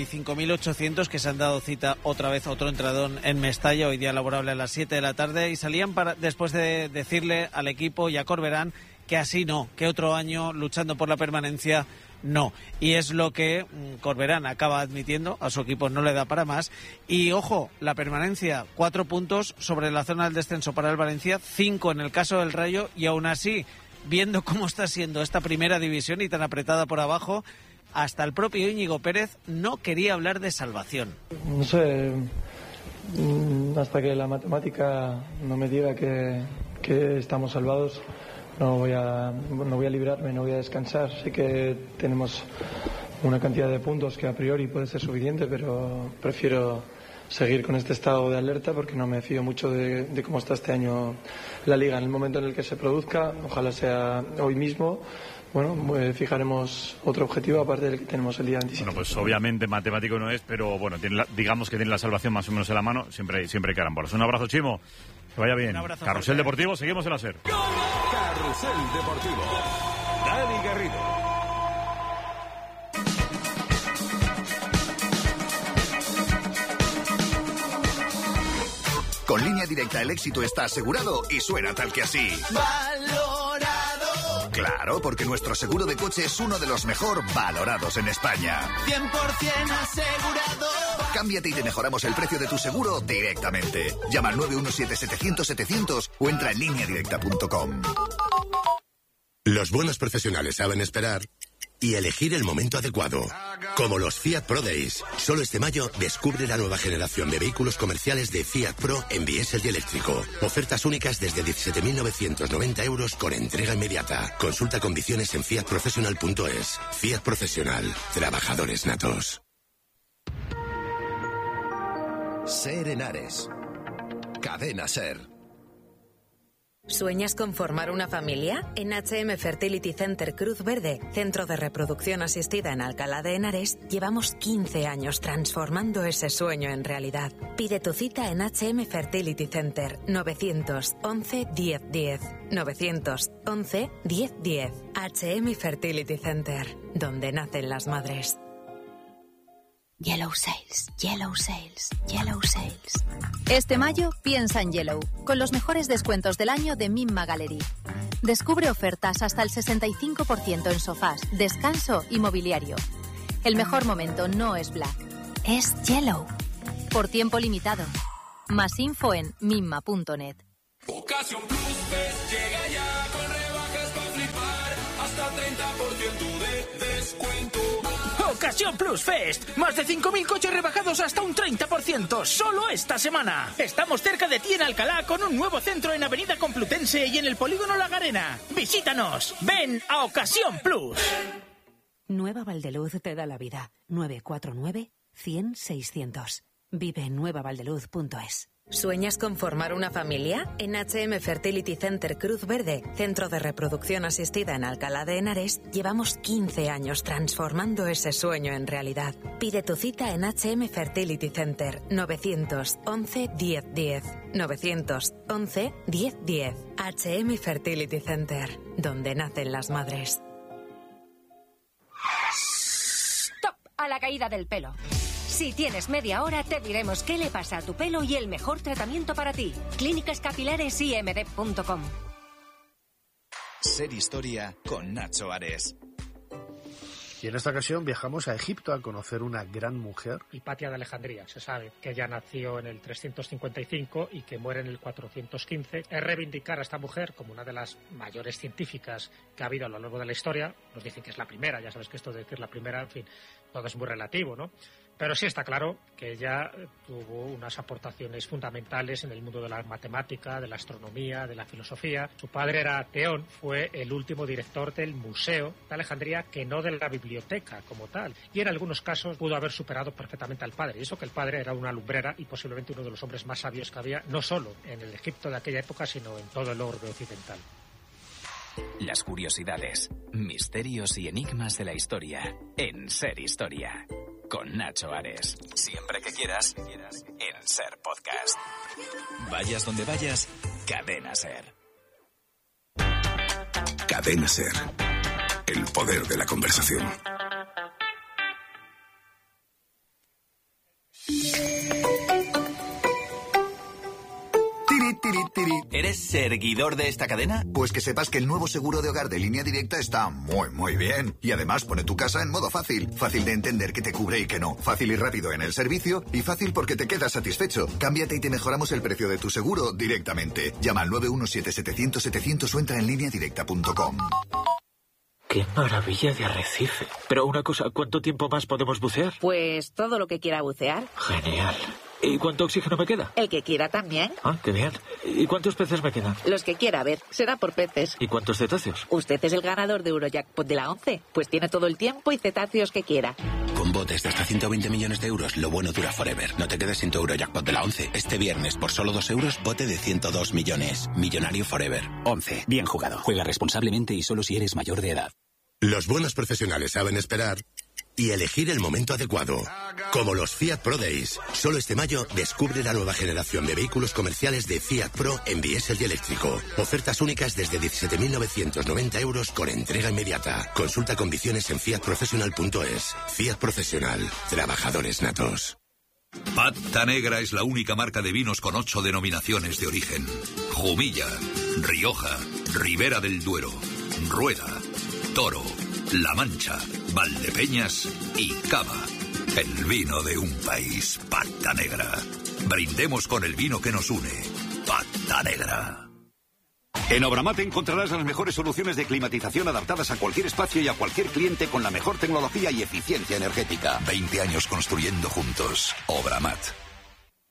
45.800 que se han dado cita otra vez, otro entradón en Mestalla, hoy día laborable a las 7 de la tarde, y salían después de decirle al equipo y a Corberán que así no, que otro año luchando por la permanencia no. Y es lo que Corberán acaba admitiendo, a su equipo no le da para más. Y ojo, la permanencia, 4 puntos sobre la zona del descenso para el Valencia, 5 en el caso del Rayo, y aún así, viendo cómo está siendo esta primera división y tan apretada por abajo, hasta el propio Íñigo Pérez no quería hablar de salvación. No sé, hasta que la matemática no me diga que estamos salvados, no voy a librarme, no voy a descansar. Sé que tenemos una cantidad de puntos que a priori puede ser suficiente, pero prefiero seguir con este estado de alerta porque no me fío mucho de cómo está este año la Liga. En el momento en el que se produzca, ojalá sea hoy mismo, bueno, fijaremos otro objetivo aparte del que tenemos el día 27. Bueno, pues obviamente matemático no es, pero bueno, digamos que tiene la salvación más o menos en la mano, siempre hay carambolas. Un abrazo, Chimo, que vaya bien. Carrusel Deportivo, seguimos en la SER. Carrusel Deportivo, Dani Garrido. Con Línea Directa el éxito está asegurado y suena tal que así. ¡Valorado! Claro, porque nuestro seguro de coche es uno de los mejor valorados en España. 100% asegurado. Cámbiate y te mejoramos el precio de tu seguro directamente. Llama al 917-700-700 o entra en lineadirecta.com. Los buenos profesionales saben esperar y elegir el momento adecuado. Como los Fiat Pro Days. Solo este mayo descubre la nueva generación de vehículos comerciales de Fiat Pro en diésel y eléctrico. Ofertas únicas desde 17.990 euros con entrega inmediata. Consulta condiciones en fiatprofessional.es. Fiat Profesional. Trabajadores natos. Ser Henares. Cadena Ser. ¿Sueñas con formar una familia? En HM Fertility Center Cruz Verde, centro de reproducción asistida en Alcalá de Henares, llevamos 15 años transformando ese sueño en realidad. Pide tu cita en HM Fertility Center 911 1010. 911 1010. HM Fertility Center, donde nacen las madres. Yellow Sales, Yellow Sales, Yellow Sales. Este mayo piensa en Yellow, con los mejores descuentos del año de Mimma Gallery. Descubre ofertas hasta el 65% en sofás, descanso y mobiliario. El mejor momento no es Black, es Yellow. Por tiempo limitado. Más info en mimma.net. Ocasión Plus Fest llega ya con rebajas para flipar, hasta 30% de descuento. Ocasión Plus Fest. Más de 5.000 coches rebajados hasta un 30%. Solo esta semana. Estamos cerca de ti en Alcalá con un nuevo centro en Avenida Complutense y en el Polígono La Garena. Visítanos. Ven a Ocasión Plus. Nueva Valdeluz te da la vida. 949-100-600. Vive en nuevavaldeluz.es. ¿Sueñas con formar una familia? En HM Fertility Center Cruz Verde, centro de reproducción asistida en Alcalá de Henares, llevamos 15 años transformando ese sueño en realidad. Pide tu cita en HM Fertility Center 911 1010. 911 1010. HM Fertility Center, donde nacen las madres. ¡Stop! A la caída del pelo. Si tienes media hora, te diremos qué le pasa a tu pelo y el mejor tratamiento para ti. clínicascapilaresimd.com. Ser Historia con Nacho Ares. Y en esta ocasión viajamos a Egipto a conocer una gran mujer. Hipatia de Alejandría. Se sabe que ella nació en el 355 y que muere en el 415. Es reivindicar a esta mujer como una de las mayores científicas que ha habido a lo largo de la historia. Nos dicen que es la primera, ya sabes que esto de decir la primera, en fin, todo es muy relativo, ¿no? Pero sí está claro que ella tuvo unas aportaciones fundamentales en el mundo de la matemática, de la astronomía, de la filosofía. Su padre era Teón, fue el último director del Museo de Alejandría, que no de la biblioteca como tal. Y en algunos casos pudo haber superado perfectamente al padre. Y eso que el padre era una lumbrera y posiblemente uno de los hombres más sabios que había, no solo en el Egipto de aquella época, sino en todo el orbe occidental. Las curiosidades, misterios y enigmas de la historia en Ser Historia. Con Nacho Ares. Siempre que quieras, en Ser Podcast. Vayas donde vayas, Cadena Ser. Cadena Ser. El poder de la conversación. ¿Eres seguidor de esta cadena? Pues que sepas que el nuevo seguro de hogar de Línea Directa está muy bien. Y además pone tu casa en modo fácil. Fácil de entender que te cubre y que no. Fácil y rápido en el servicio. Y fácil porque te quedas satisfecho. Cámbiate y te mejoramos el precio de tu seguro directamente. Llama al 917-700-700 o entra en lineadirecta.com. ¡Qué maravilla de arrecife! Pero una cosa, ¿cuánto tiempo más podemos bucear? Pues todo lo que quiera bucear. Genial. ¿Y cuánto oxígeno me queda? El que quiera también. Ah, qué bien. ¿Y cuántos peces me quedan? Los que quiera, a ver, será por peces. ¿Y cuántos cetáceos? Usted es el ganador de Eurojackpot de la 11. Pues tiene todo el tiempo y cetáceos que quiera. Con botes de hasta 120 millones de euros, lo bueno dura forever. No te quedes sin tu Eurojackpot de la 11. Este viernes, por solo 2 euros, bote de 102 millones. Millonario forever. 11. Bien jugado. Juega responsablemente y solo si eres mayor de edad. Los buenos profesionales saben esperar y elegir el momento adecuado. Como los Fiat Pro Days. Solo este mayo descubre la nueva generación de vehículos comerciales de Fiat Pro en diésel y eléctrico. Ofertas únicas desde 17.990 euros con entrega inmediata. Consulta condiciones en fiatprofessional.es. Fiat Profesional. Trabajadores natos. Pata Negra es la única marca de vinos con 8 denominaciones de origen. Jumilla, Rioja, Ribera del Duero, Rueda, Toro, La Mancha, Valdepeñas y Cava. El vino de un país, Pata Negra. Brindemos con el vino que nos une, Pata Negra. En Obramat encontrarás las mejores soluciones de climatización adaptadas a cualquier espacio y a cualquier cliente con la mejor tecnología y eficiencia energética. 20 años construyendo juntos. Obramat.